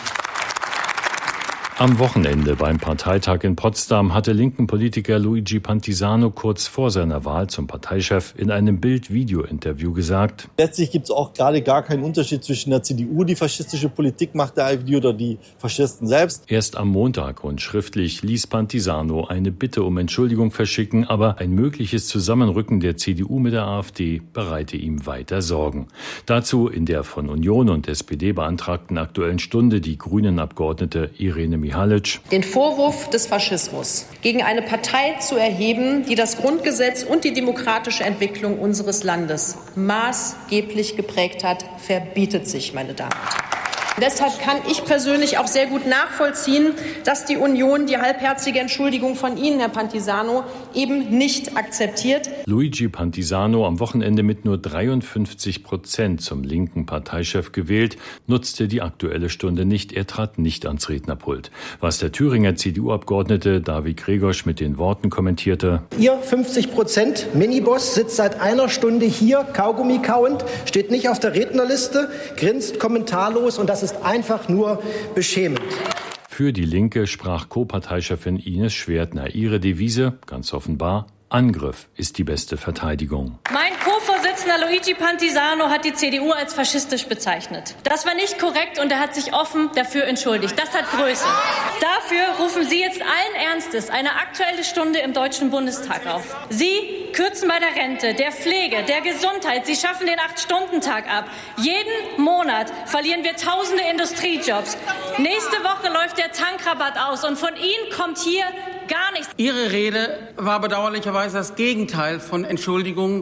S9: Am Wochenende beim Parteitag in Potsdam hatte linken Politiker Luigi Pantisano kurz vor seiner Wahl zum Parteichef in einem Bild-Video-Interview gesagt:
S10: Letztlich gibt es auch gerade gar keinen Unterschied zwischen der C D U, die faschistische Politik macht, der AfD oder die Faschisten selbst.
S9: Erst am Montag und schriftlich ließ Pantisano eine Bitte um Entschuldigung verschicken, aber ein mögliches Zusammenrücken der C D U mit der AfD bereite ihm weiter Sorgen. Dazu in der von Union und S P D beantragten Aktuellen Stunde die Grünen-Abgeordnete Irene Mihalic.
S13: Den Vorwurf des Faschismus gegen eine Partei zu erheben, die das Grundgesetz und die demokratische Entwicklung unseres Landes maßgeblich geprägt hat, verbietet sich, meine Damen und Herren. Deshalb kann ich persönlich auch sehr gut nachvollziehen, dass die Union die halbherzige Entschuldigung von Ihnen, Herr Pantisano, eben nicht akzeptiert.
S9: Luigi Pantisano, am Wochenende mit nur dreiundfünfzig Prozent zum linken Parteichef gewählt, nutzte die Aktuelle Stunde nicht. Er trat nicht ans Rednerpult. Was der Thüringer C D U-Abgeordnete David Gregorsch mit den Worten kommentierte:
S5: Ihr fünfzig Prozent Miniboss sitzt seit einer Stunde hier, Kaugummi kauend, steht nicht auf der Rednerliste, grinst kommentarlos, und das ist einfach nur beschämend.
S9: Für die Linke sprach Co-Parteichefin Ines Schwertner. Ihre Devise, ganz offenbar: Angriff ist die beste Verteidigung.
S25: Mein Co-Vorsitzender Luigi Pantisano hat die C D U als faschistisch bezeichnet. Das war nicht korrekt und er hat sich offen dafür entschuldigt. Das hat Größe. Dafür rufen Sie jetzt allen Ernstes eine Aktuelle Stunde im Deutschen Bundestag auf. Sie kürzen bei der Rente, der Pflege, der Gesundheit. Sie schaffen den acht-Stunden-Tag ab. Jeden Monat verlieren wir tausende Industriejobs. Nächste Woche läuft der Tankrabatt aus und von Ihnen kommt hier gar nichts.
S26: Ihre Rede war bedauerlicherweise das Gegenteil von Entschuldigung.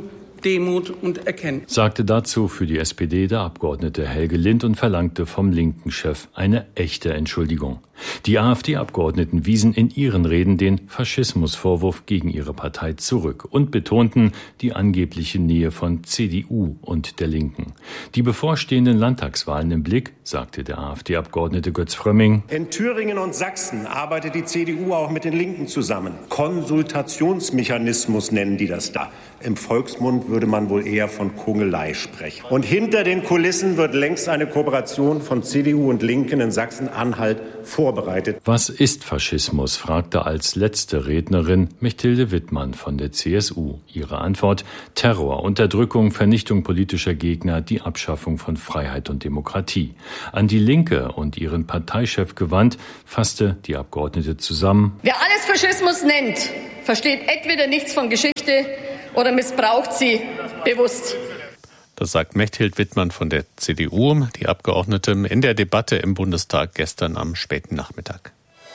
S8: Demut und Erkenntnis,
S9: sagte dazu für die S P D der Abgeordnete Helge Lind und verlangte vom linken Chef eine echte Entschuldigung. Die AfD-Abgeordneten wiesen in ihren Reden den Faschismusvorwurf gegen ihre Partei zurück und betonten die angebliche Nähe von C D U und der Linken. Die bevorstehenden Landtagswahlen im Blick, sagte der AfD-Abgeordnete Götz Frömming.
S11: In Thüringen und Sachsen arbeitet die C D U auch mit den Linken zusammen. Konsultationsmechanismus nennen die das da. Im Volksmund würde man wohl eher von Kungelei sprechen. Und hinter den Kulissen wird längst eine Kooperation von C D U und Linken in Sachsen-Anhalt vorbereitet.
S9: Was ist Faschismus? Fragte als letzte Rednerin Mechthilde Wittmann von der C S U. Ihre Antwort: Terror, Unterdrückung, Vernichtung politischer Gegner, die Abschaffung von Freiheit und Demokratie. An die Linke und ihren Parteichef gewandt, fasste die Abgeordnete zusammen:
S12: Wer alles Faschismus nennt, versteht entweder nichts von Geschichte oder missbraucht sie bewusst.
S2: Das sagt Mechthild Wittmann von der C D U, die Abgeordnete in der Debatte im Bundestag gestern am späten Nachmittag.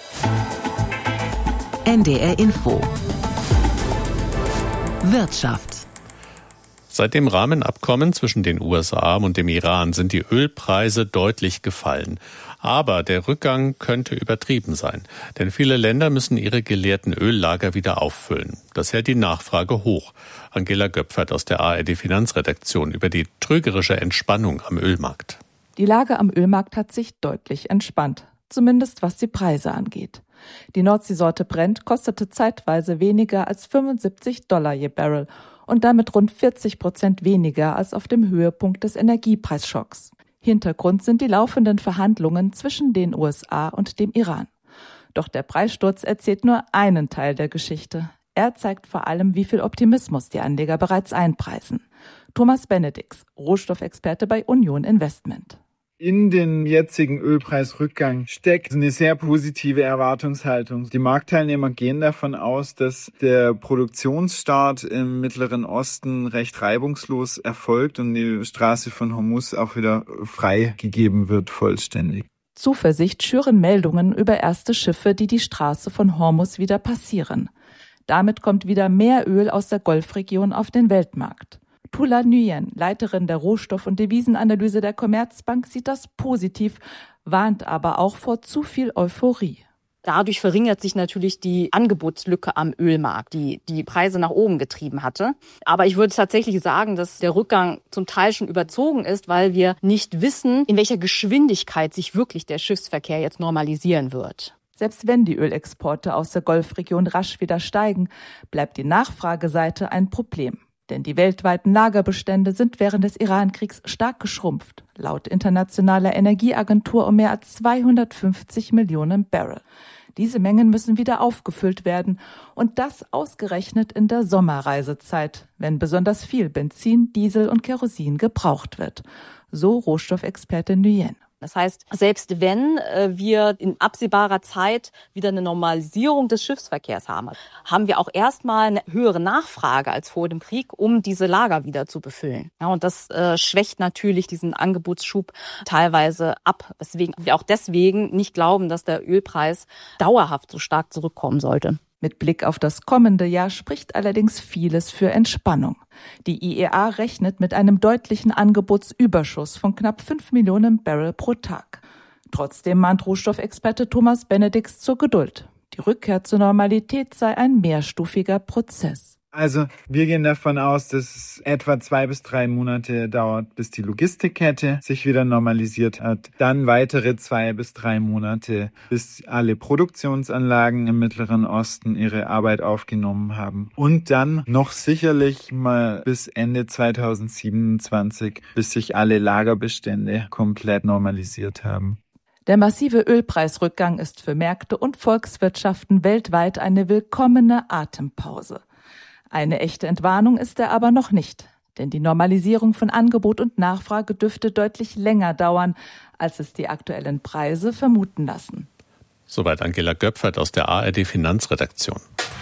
S7: N D R Info Wirtschaft.
S2: Seit dem Rahmenabkommen zwischen den U S A und dem Iran sind die Ölpreise deutlich gefallen. Aber der Rückgang könnte übertrieben sein. Denn viele Länder müssen ihre geleerten Öllager wieder auffüllen. Das hält die Nachfrage hoch. Angela Göpfert aus der A R D-Finanzredaktion über die trügerische Entspannung am Ölmarkt.
S14: Die Lage am Ölmarkt hat sich deutlich entspannt. Zumindest was die Preise angeht. Die Nordseesorte Brent kostete zeitweise weniger als fünfundsiebzig Dollar je Barrel und damit rund vierzig Prozent weniger als auf dem Höhepunkt des Energiepreisschocks. Hintergrund sind die laufenden Verhandlungen zwischen den U S A und dem Iran. Doch der Preissturz erzählt nur einen Teil der Geschichte. Er zeigt vor allem, wie viel Optimismus die Anleger bereits einpreisen. Thomas Benedix, Rohstoffexperte bei Union Investment.
S16: In den jetzigen Ölpreisrückgang steckt eine sehr positive Erwartungshaltung. Die Marktteilnehmer gehen davon aus, dass der Produktionsstart im Mittleren Osten recht reibungslos erfolgt und die Straße von Hormuz auch wieder freigegeben wird, vollständig.
S14: Zuversicht schüren Meldungen über erste Schiffe, die die Straße von Hormuz wieder passieren. Damit kommt wieder mehr Öl aus der Golfregion auf den Weltmarkt. Tula Nguyen, Leiterin der Rohstoff- und Devisenanalyse der Commerzbank, sieht das positiv, warnt aber auch vor zu viel Euphorie.
S26: Dadurch verringert sich natürlich die Angebotslücke am Ölmarkt, die die Preise nach oben getrieben hatte. Aber ich würde tatsächlich sagen, dass der Rückgang zum Teil schon überzogen ist, weil wir nicht wissen, in welcher Geschwindigkeit sich wirklich der Schiffsverkehr jetzt normalisieren wird.
S14: Selbst wenn die Ölexporte aus der Golfregion rasch wieder steigen, bleibt die Nachfrageseite ein Problem. Denn die weltweiten Lagerbestände sind während des Iran-Kriegs stark geschrumpft, laut Internationaler Energieagentur um mehr als zweihundertfünfzig Millionen Barrel. Diese Mengen müssen wieder aufgefüllt werden und das ausgerechnet in der Sommerreisezeit, wenn besonders viel Benzin, Diesel und Kerosin gebraucht wird. So Rohstoffexperte Nguyen.
S26: Das heißt, selbst wenn äh, wir in absehbarer Zeit wieder eine Normalisierung des Schiffsverkehrs haben, haben wir auch erstmal eine höhere Nachfrage als vor dem Krieg, um diese Lager wieder zu befüllen. Ja, und das äh, schwächt natürlich diesen Angebotsschub teilweise ab, weswegen wir auch deswegen nicht glauben, dass der Ölpreis dauerhaft so stark zurückkommen sollte.
S14: Mit Blick auf das kommende Jahr spricht allerdings vieles für Entspannung. Die I E A rechnet mit einem deutlichen Angebotsüberschuss von knapp fünf Millionen Barrel pro Tag. Trotzdem mahnt Rohstoffexperte Thomas Benedix zur Geduld. Die Rückkehr zur Normalität sei ein mehrstufiger Prozess.
S16: Also wir gehen davon aus, dass es etwa zwei bis drei Monate dauert, bis die Logistikkette sich wieder normalisiert hat. Dann weitere zwei bis drei Monate, bis alle Produktionsanlagen im Mittleren Osten ihre Arbeit aufgenommen haben. Und dann noch sicherlich mal bis Ende zweitausendsiebenundzwanzig, bis sich alle Lagerbestände komplett normalisiert haben.
S14: Der massive Ölpreisrückgang ist für Märkte und Volkswirtschaften weltweit eine willkommene Atempause. Eine echte Entwarnung ist er aber noch nicht, denn die Normalisierung von Angebot und Nachfrage dürfte deutlich länger dauern, als es die aktuellen Preise vermuten lassen.
S2: Soweit Angela Göpfert aus der A R D-Finanzredaktion.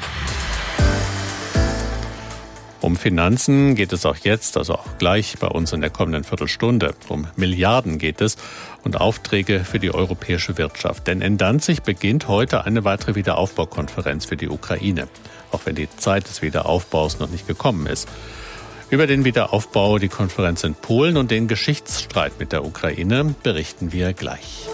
S2: Um Finanzen geht es auch jetzt, also auch gleich bei uns in der kommenden Viertelstunde. Um Milliarden geht es und Aufträge für die europäische Wirtschaft. Denn in Danzig beginnt heute eine weitere Wiederaufbaukonferenz für die Ukraine. Auch wenn die Zeit des Wiederaufbaus noch nicht gekommen ist. Über den Wiederaufbau, die Konferenz in Polen und den Geschichtsstreit mit der Ukraine berichten wir gleich.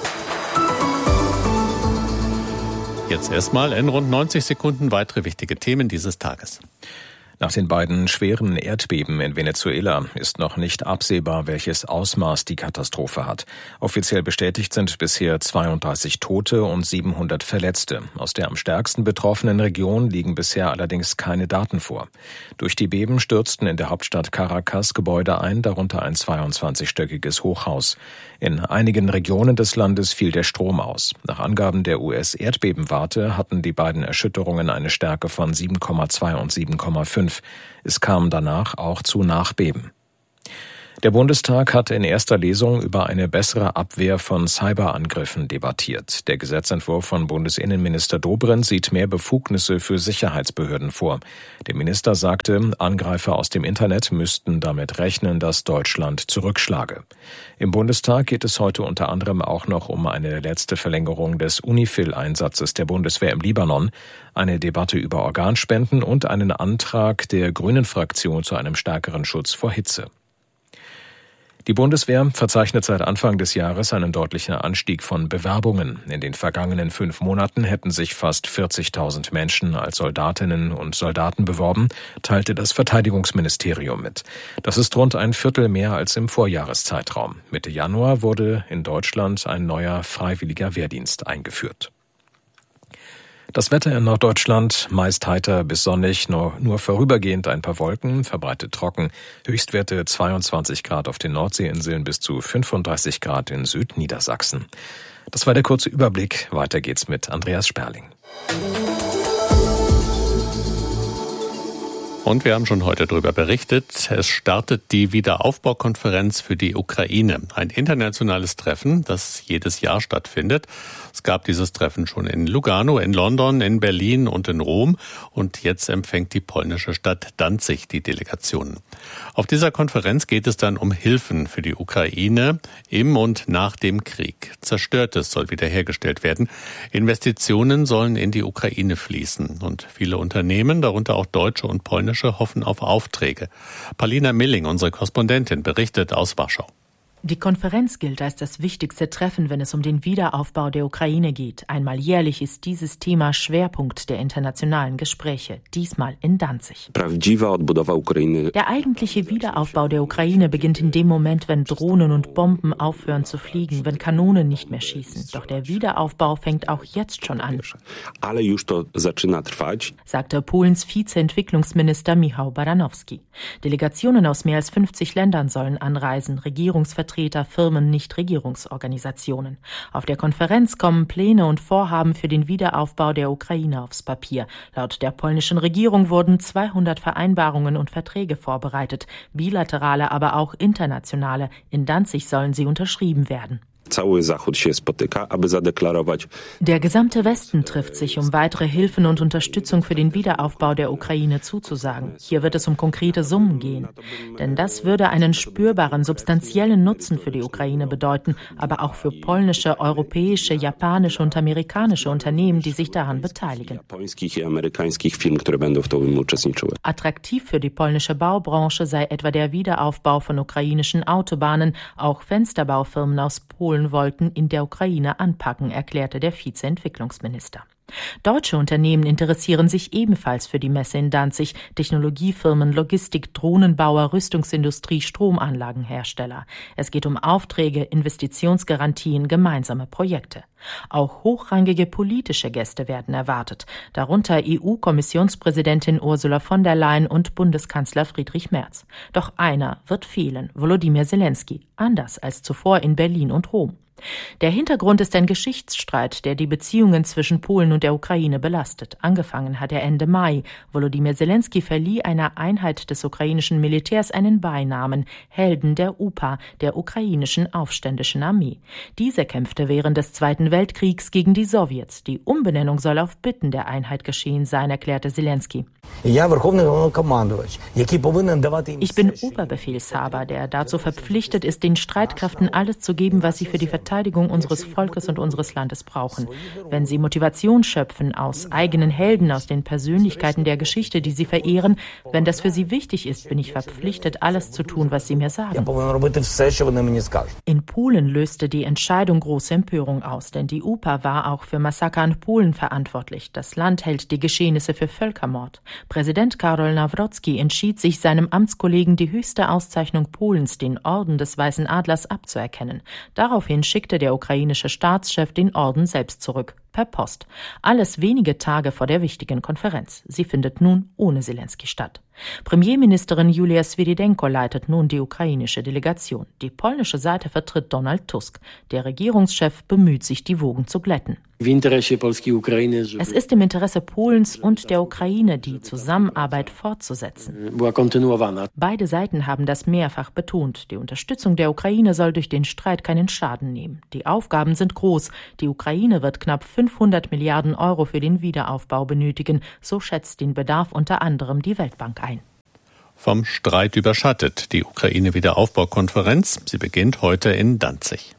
S2: Jetzt erstmal in rund neunzig Sekunden weitere wichtige Themen dieses Tages.
S6: Nach den beiden schweren Erdbeben in Venezuela ist noch nicht absehbar, welches Ausmaß die Katastrophe hat. Offiziell bestätigt sind bisher zweiunddreißig Tote und siebenhundert Verletzte. Aus der am stärksten betroffenen Region liegen bisher allerdings keine Daten vor. Durch die Beben stürzten in der Hauptstadt Caracas Gebäude ein, darunter ein zweiundzwanzigstöckiges Hochhaus. In einigen Regionen des Landes fiel der Strom aus. Nach Angaben der U S-Erdbebenwarte hatten die beiden Erschütterungen eine Stärke von sieben Komma zwei und sieben Komma fünf. Es kam danach auch zu Nachbeben. Der Bundestag hat in erster Lesung über eine bessere Abwehr von Cyberangriffen debattiert. Der Gesetzentwurf von Bundesinnenminister Dobrindt sieht mehr Befugnisse für Sicherheitsbehörden vor. Der Minister sagte, Angreifer aus dem Internet müssten damit rechnen, dass Deutschland zurückschlage. Im Bundestag geht es heute unter anderem auch noch um eine letzte Verlängerung des UNIFIL-Einsatzes der Bundeswehr im Libanon, eine Debatte über Organspenden und einen Antrag der Grünen-Fraktion zu einem stärkeren Schutz vor Hitze. Die Bundeswehr verzeichnet seit Anfang des Jahres einen deutlichen Anstieg von Bewerbungen. In den vergangenen fünf Monaten hätten sich fast vierzigtausend Menschen als Soldatinnen und Soldaten beworben, teilte das Verteidigungsministerium mit. Das ist rund ein Viertel mehr als im Vorjahreszeitraum. Mitte Januar wurde in Deutschland ein neuer freiwilliger Wehrdienst eingeführt. Das Wetter in Norddeutschland meist heiter bis sonnig, nur, nur vorübergehend ein paar Wolken, verbreitet trocken. Höchstwerte zweiundzwanzig Grad auf den Nordseeinseln bis zu fünfunddreißig Grad in Südniedersachsen. Das war der kurze Überblick. Weiter geht's mit Andreas Sperling.
S2: Und wir haben schon heute darüber berichtet. Es startet die Wiederaufbaukonferenz für die Ukraine. Ein internationales Treffen, das jedes Jahr stattfindet. Es gab dieses Treffen schon in Lugano, in London, in Berlin und in Rom. Und jetzt empfängt die polnische Stadt Danzig die Delegationen. Auf dieser Konferenz geht es dann um Hilfen für die Ukraine im und nach dem Krieg. Zerstörtes soll wiederhergestellt werden. Investitionen sollen in die Ukraine fließen. Und viele Unternehmen, darunter auch deutsche und polnische, hoffen auf Aufträge. Paulina Milling, unsere Korrespondentin, berichtet aus Warschau.
S8: Die Konferenz gilt als das wichtigste Treffen, wenn es um den Wiederaufbau der Ukraine geht. Einmal jährlich ist dieses Thema Schwerpunkt der internationalen Gespräche, diesmal in Danzig. Der eigentliche Wiederaufbau der Ukraine beginnt in dem Moment, wenn Drohnen und Bomben aufhören zu fliegen, wenn Kanonen nicht mehr schießen. Doch der Wiederaufbau fängt auch jetzt schon an, sagte Polens Vize-Entwicklungsminister Michał Baranowski. Delegationen aus mehr als fünfzig Ländern sollen anreisen, Regierungsvertreter Vertreter, Firmen, Nichtregierungsorganisationen. Auf der Konferenz kommen Pläne und Vorhaben für den Wiederaufbau der Ukraine aufs Papier. Laut der polnischen Regierung wurden zweihundert Vereinbarungen und Verträge vorbereitet, bilaterale, aber auch internationale. In Danzig sollen sie unterschrieben werden. Der gesamte Westen trifft sich, um weitere Hilfen und Unterstützung für den Wiederaufbau der Ukraine zuzusagen. Hier wird es um konkrete Summen gehen. Denn das würde einen spürbaren, substanziellen Nutzen für die Ukraine bedeuten, aber auch für polnische, europäische, japanische und amerikanische Unternehmen, die sich daran beteiligen. Attraktiv für die polnische Baubranche sei etwa der Wiederaufbau von ukrainischen Autobahnen. Auch Fensterbaufirmen aus Polen wollten in der Ukraine anpacken, erklärte der Vize-Entwicklungsminister. Deutsche Unternehmen interessieren sich ebenfalls für die Messe in Danzig. Technologiefirmen, Logistik, Drohnenbauer, Rüstungsindustrie, Stromanlagenhersteller. Es geht um Aufträge, Investitionsgarantien, gemeinsame Projekte. Auch hochrangige politische Gäste werden erwartet, darunter E U-Kommissionspräsidentin Ursula von der Leyen und Bundeskanzler Friedrich Merz. Doch einer wird fehlen, Volodymyr Zelensky, anders als zuvor in Berlin und Rom. Der Hintergrund ist ein Geschichtsstreit, der die Beziehungen zwischen Polen und der Ukraine belastet. Angefangen hat er Ende Mai. Volodymyr Zelensky verlieh einer Einheit des ukrainischen Militärs einen Beinamen, Helden der U P A, der ukrainischen aufständischen Armee. Diese kämpfte während des Zweiten Weltkriegs gegen die Sowjets. Die Umbenennung soll auf Bitten der Einheit geschehen sein, erklärte Zelensky. Ich bin Oberbefehlshaber, der dazu verpflichtet ist, den Streitkräften alles zu geben, was sie für die Verteidigung Verteidigung unseres Volkes und unseres Landes brauchen. Wenn sie Motivation schöpfen aus eigenen Helden, aus den Persönlichkeiten der Geschichte, die sie verehren, wenn das für sie wichtig ist, bin ich verpflichtet, alles zu tun, was sie mir sagen. In Polen löste die Entscheidung große Empörung aus, denn die U P A war auch für Massaker an Polen verantwortlich. Das Land hält die Geschehnisse für Völkermord. Präsident Karol Nawrocki entschied sich, seinem Amtskollegen die höchste Auszeichnung Polens, den Orden des Weißen Adlers, abzuerkennen. Daraufhin schickte der ukrainische Staatschef den Orden selbst zurück, per Post. Alles wenige Tage vor der wichtigen Konferenz. Sie findet nun ohne Zelensky statt. Premierministerin Julia Swirydenko leitet nun die ukrainische Delegation. Die polnische Seite vertritt Donald Tusk. Der Regierungschef bemüht sich, die Wogen zu glätten. Es ist im Interesse Polens und der Ukraine, die Zusammenarbeit fortzusetzen. Beide Seiten haben das mehrfach betont. Die Unterstützung der Ukraine soll durch den Streit keinen Schaden nehmen. Die Aufgaben sind groß. Die Ukraine wird knapp fünfhundert Milliarden Euro für den Wiederaufbau benötigen. So schätzt den Bedarf unter anderem die Weltbank ein.
S2: Vom Streit überschattet die Ukraine-Wiederaufbaukonferenz. Sie beginnt heute in Danzig.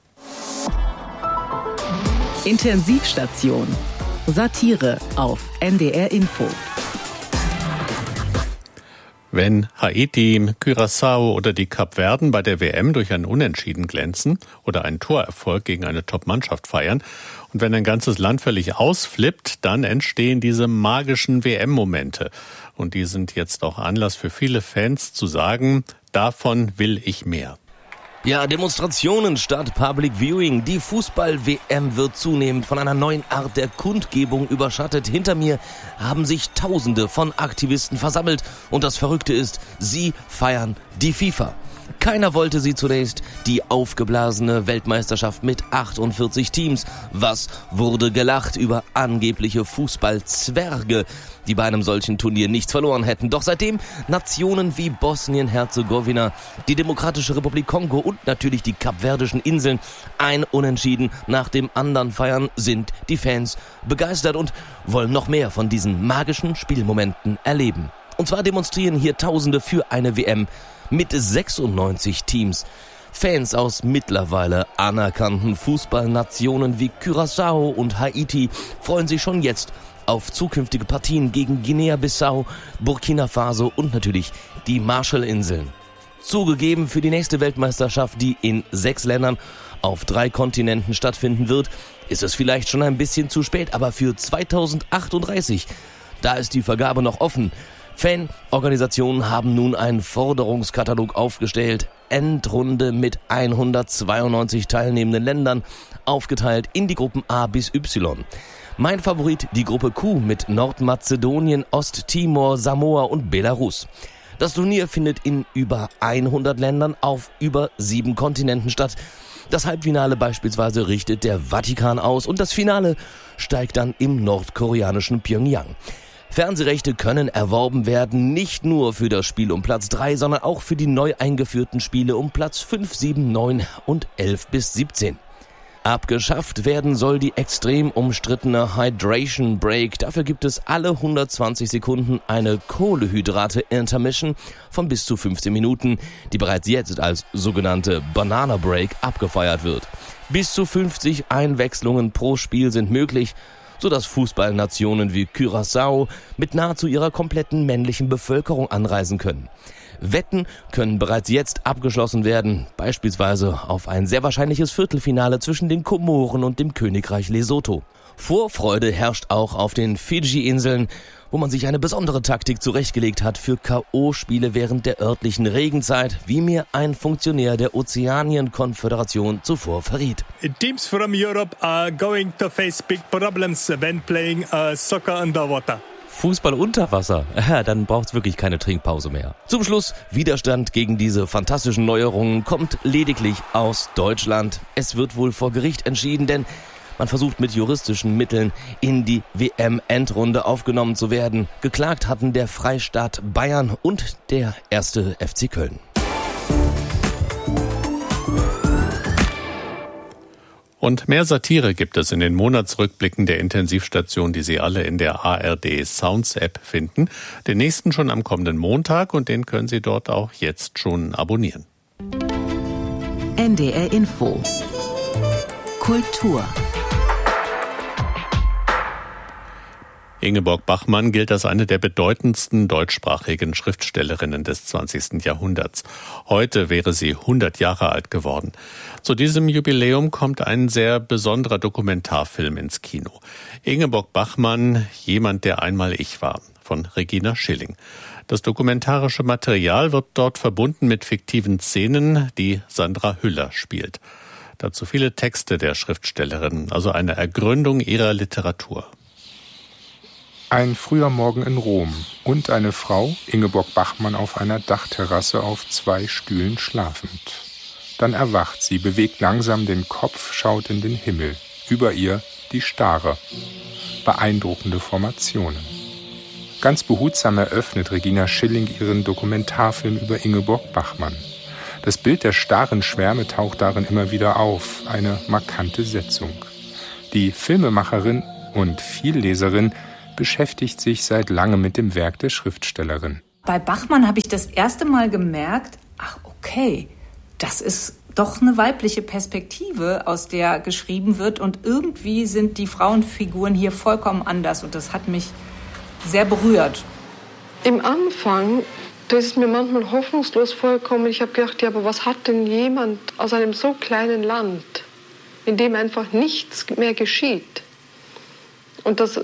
S7: Intensivstation. Satire auf N D R Info.
S2: Wenn Haiti, Curaçao oder die Kapverden bei der W M durch ein Unentschieden glänzen oder einen Torerfolg gegen eine Top-Mannschaft feiern und wenn ein ganzes Land völlig ausflippt, dann entstehen diese magischen W M-Momente. Und die sind jetzt auch Anlass für viele Fans zu sagen, davon will ich mehr.
S15: Ja, Demonstrationen statt Public Viewing. Die Fußball-W M wird zunehmend von einer neuen Art der Kundgebung überschattet. Hinter mir haben sich Tausende von Aktivisten versammelt. Und das Verrückte ist, sie feiern die FIFA. Keiner wollte sie zunächst, die aufgeblasene Weltmeisterschaft mit achtundvierzig Teams. Was wurde gelacht über angebliche Fußballzwerge, die bei einem solchen Turnier nichts verloren hätten. Doch seitdem Nationen wie Bosnien-Herzegowina, die Demokratische Republik Kongo und natürlich die Kapverdischen Inseln ein Unentschieden nach dem anderen feiern, sind die Fans begeistert und wollen noch mehr von diesen magischen Spielmomenten erleben. Und zwar demonstrieren hier Tausende für eine W M mit sechsundneunzig Teams. Fans aus mittlerweile anerkannten Fußballnationen wie Curaçao und Haiti freuen sich schon jetzt auf zukünftige Partien gegen Guinea-Bissau, Burkina Faso und natürlich die Marshallinseln. Zugegeben, für die nächste Weltmeisterschaft, die in sechs Ländern auf drei Kontinenten stattfinden wird, ist es vielleicht schon ein bisschen zu spät, aber für zweitausendachtunddreißig, da ist die Vergabe noch offen. Fanorganisationen haben nun einen Forderungskatalog aufgestellt, Endrunde mit hundertzweiundneunzig teilnehmenden Ländern, aufgeteilt in die Gruppen A bis Y. Mein Favorit, die Gruppe Q mit Nordmazedonien, Osttimor, Samoa und Belarus. Das Turnier findet in über hundert Ländern auf über sieben Kontinenten statt. Das Halbfinale beispielsweise richtet der Vatikan aus und das Finale steigt dann im nordkoreanischen Pyongyang. Fernsehrechte können erworben werden, nicht nur für das Spiel um Platz drei, sondern auch für die neu eingeführten Spiele um Platz fünf, sieben, neun und elf bis siebzehn. Abgeschafft werden soll die extrem umstrittene Hydration Break. Dafür gibt es alle hundertzwanzig Sekunden eine Kohlehydrate-Intermission von bis zu fünfzehn Minuten, die bereits jetzt als sogenannte Banana Break abgefeiert wird. Bis zu fünfzig Einwechslungen pro Spiel sind möglich, sodass Fußballnationen wie Curaçao mit nahezu ihrer kompletten männlichen Bevölkerung anreisen können. Wetten können bereits jetzt abgeschlossen werden, beispielsweise auf ein sehr wahrscheinliches Viertelfinale zwischen den Komoren und dem Königreich Lesotho. Vorfreude herrscht auch auf den Fidschi-Inseln, wo man sich eine besondere Taktik zurechtgelegt hat für K O-Spiele während der örtlichen Regenzeit, wie mir ein Funktionär der Ozeanien-Konföderation zuvor verriet.
S18: Teams from Europe are going to face big problems when playing uh, soccer underwater.
S15: Fußball unter Wasser? Ja, dann braucht's wirklich keine Trinkpause mehr. Zum Schluss, Widerstand gegen diese fantastischen Neuerungen kommt lediglich aus Deutschland. Es wird wohl vor Gericht entschieden, denn man versucht mit juristischen Mitteln in die W M-Endrunde aufgenommen zu werden. Geklagt hatten der Freistaat Bayern und der erste F C Köln.
S2: Und mehr Satire gibt es in den Monatsrückblicken der Intensivstation, die Sie alle in der A R D Sounds App finden. Den nächsten schon am kommenden Montag und den können Sie dort auch jetzt schon abonnieren.
S7: N D R Info Kultur.
S2: Ingeborg Bachmann gilt als eine der bedeutendsten deutschsprachigen Schriftstellerinnen des zwanzigsten Jahrhunderts. Heute wäre sie hundert Jahre alt geworden. Zu diesem Jubiläum kommt ein sehr besonderer Dokumentarfilm ins Kino. Ingeborg Bachmann, jemand, der einmal ich war, von Regina Schilling. Das dokumentarische Material wird dort verbunden mit fiktiven Szenen, die Sandra Hüller spielt. Dazu viele Texte der Schriftstellerin, also eine Ergründung ihrer Literatur.
S19: Ein früher Morgen in Rom und eine Frau, Ingeborg Bachmann, auf einer Dachterrasse auf zwei Stühlen schlafend. Dann erwacht sie, bewegt langsam den Kopf, schaut in den Himmel. Über ihr die Stare. Beeindruckende Formationen. Ganz behutsam eröffnet Regina Schilling ihren Dokumentarfilm über Ingeborg Bachmann. Das Bild der starren Schwärme taucht darin immer wieder auf, eine markante Setzung. Die Filmemacherin und Vielleserin beschäftigt sich seit langem mit dem Werk der Schriftstellerin.
S20: Bei Bachmann habe ich das erste Mal gemerkt, ach okay, das ist doch eine weibliche Perspektive, aus der geschrieben wird, und irgendwie sind die Frauenfiguren hier vollkommen anders, und das hat mich sehr berührt.
S21: Im Anfang, da ist es mir manchmal hoffnungslos vorgekommen. Ich habe gedacht, ja, aber was hat denn jemand aus einem so kleinen Land, in dem einfach nichts mehr geschieht? Und das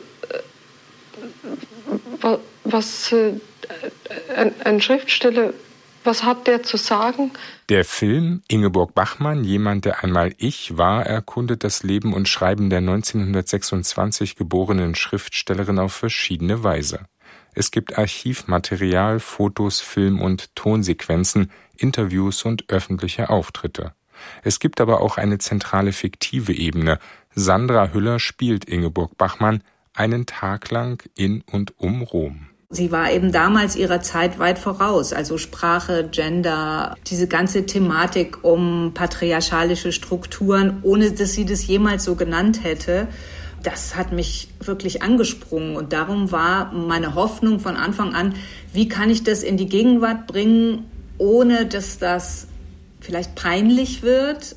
S21: was äh, ein, ein Schriftsteller, was hat der zu sagen?
S19: Der Film Ingeborg Bachmann, jemand, der einmal ich war, erkundet das Leben und Schreiben der neunzehnhundertsechsundzwanzig geborenen Schriftstellerin auf verschiedene Weise. Es gibt Archivmaterial, Fotos, Film- und Tonsequenzen, Interviews und öffentliche Auftritte. Es gibt aber auch eine zentrale fiktive Ebene. Sandra Hüller spielt Ingeborg Bachmann einen Tag lang in und um Rom.
S20: Sie war eben damals ihrer Zeit weit voraus, also Sprache, Gender, diese ganze Thematik um patriarchalische Strukturen, ohne dass sie das jemals so genannt hätte. Das hat mich wirklich angesprungen, und darum war meine Hoffnung von Anfang an, wie kann ich das in die Gegenwart bringen, ohne dass das vielleicht peinlich wird.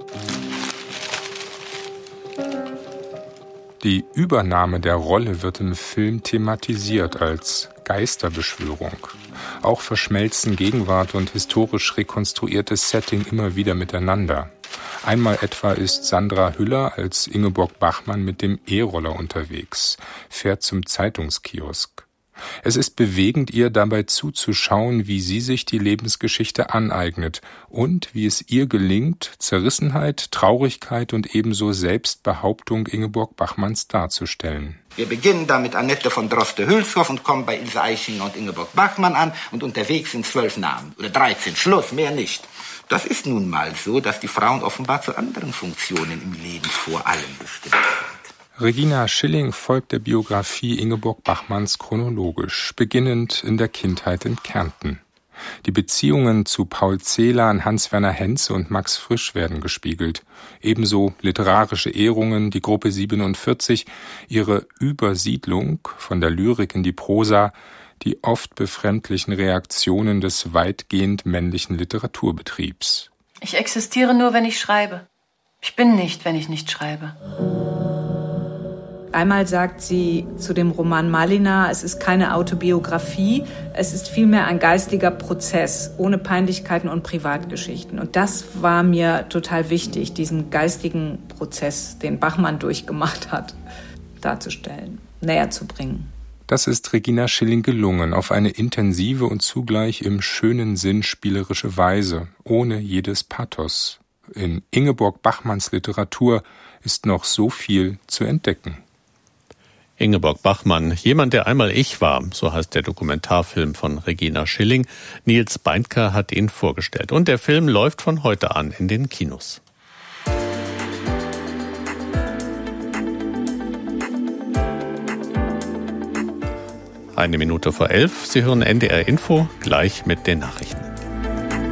S19: Die Übernahme der Rolle wird im Film thematisiert als Geisterbeschwörung. Auch verschmelzen Gegenwart und historisch rekonstruiertes Setting immer wieder miteinander. Einmal etwa ist Sandra Hüller als Ingeborg Bachmann mit dem E-Roller unterwegs, fährt zum Zeitungskiosk. Es ist bewegend, ihr dabei zuzuschauen, wie sie sich die Lebensgeschichte aneignet und wie es ihr gelingt, Zerrissenheit, Traurigkeit und ebenso Selbstbehauptung Ingeborg Bachmanns darzustellen.
S22: Wir beginnen da mit Annette von Droste-Hülshoff und kommen bei Ilse Aichinger und Ingeborg Bachmann an, und unterwegs sind zwölf Namen oder dreizehn, Schluss, mehr nicht. Das ist nun mal so, dass die Frauen offenbar zu anderen Funktionen im Leben vor allem bestimmt sind.
S19: Regina Schilling folgt der Biografie Ingeborg Bachmanns chronologisch, beginnend in der Kindheit in Kärnten. Die Beziehungen zu Paul Celan, Hans-Werner Henze und Max Frisch werden gespiegelt. Ebenso literarische Ehrungen, die Gruppe siebenundvierzig, ihre Übersiedlung von der Lyrik in die Prosa, die oft befremdlichen Reaktionen des weitgehend männlichen Literaturbetriebs.
S23: Ich existiere nur, wenn ich schreibe. Ich bin nicht, wenn ich nicht schreibe.
S20: Einmal sagt sie zu dem Roman Malina, es ist keine Autobiografie, es ist vielmehr ein geistiger Prozess, ohne Peinlichkeiten und Privatgeschichten. Und das war mir total wichtig, diesen geistigen Prozess, den Bachmann durchgemacht hat, darzustellen, näher zu bringen.
S19: Das ist Regina Schilling gelungen, auf eine intensive und zugleich im schönen Sinn spielerische Weise, ohne jedes Pathos. In Ingeborg Bachmanns Literatur ist noch so viel zu entdecken.
S2: Ingeborg Bachmann, jemand, der einmal ich war, so heißt der Dokumentarfilm von Regina Schilling. Nils Beindker hat ihn vorgestellt. Und der Film läuft von heute an in den Kinos. Eine Minute vor elf. Sie hören N D R Info, gleich mit den Nachrichten.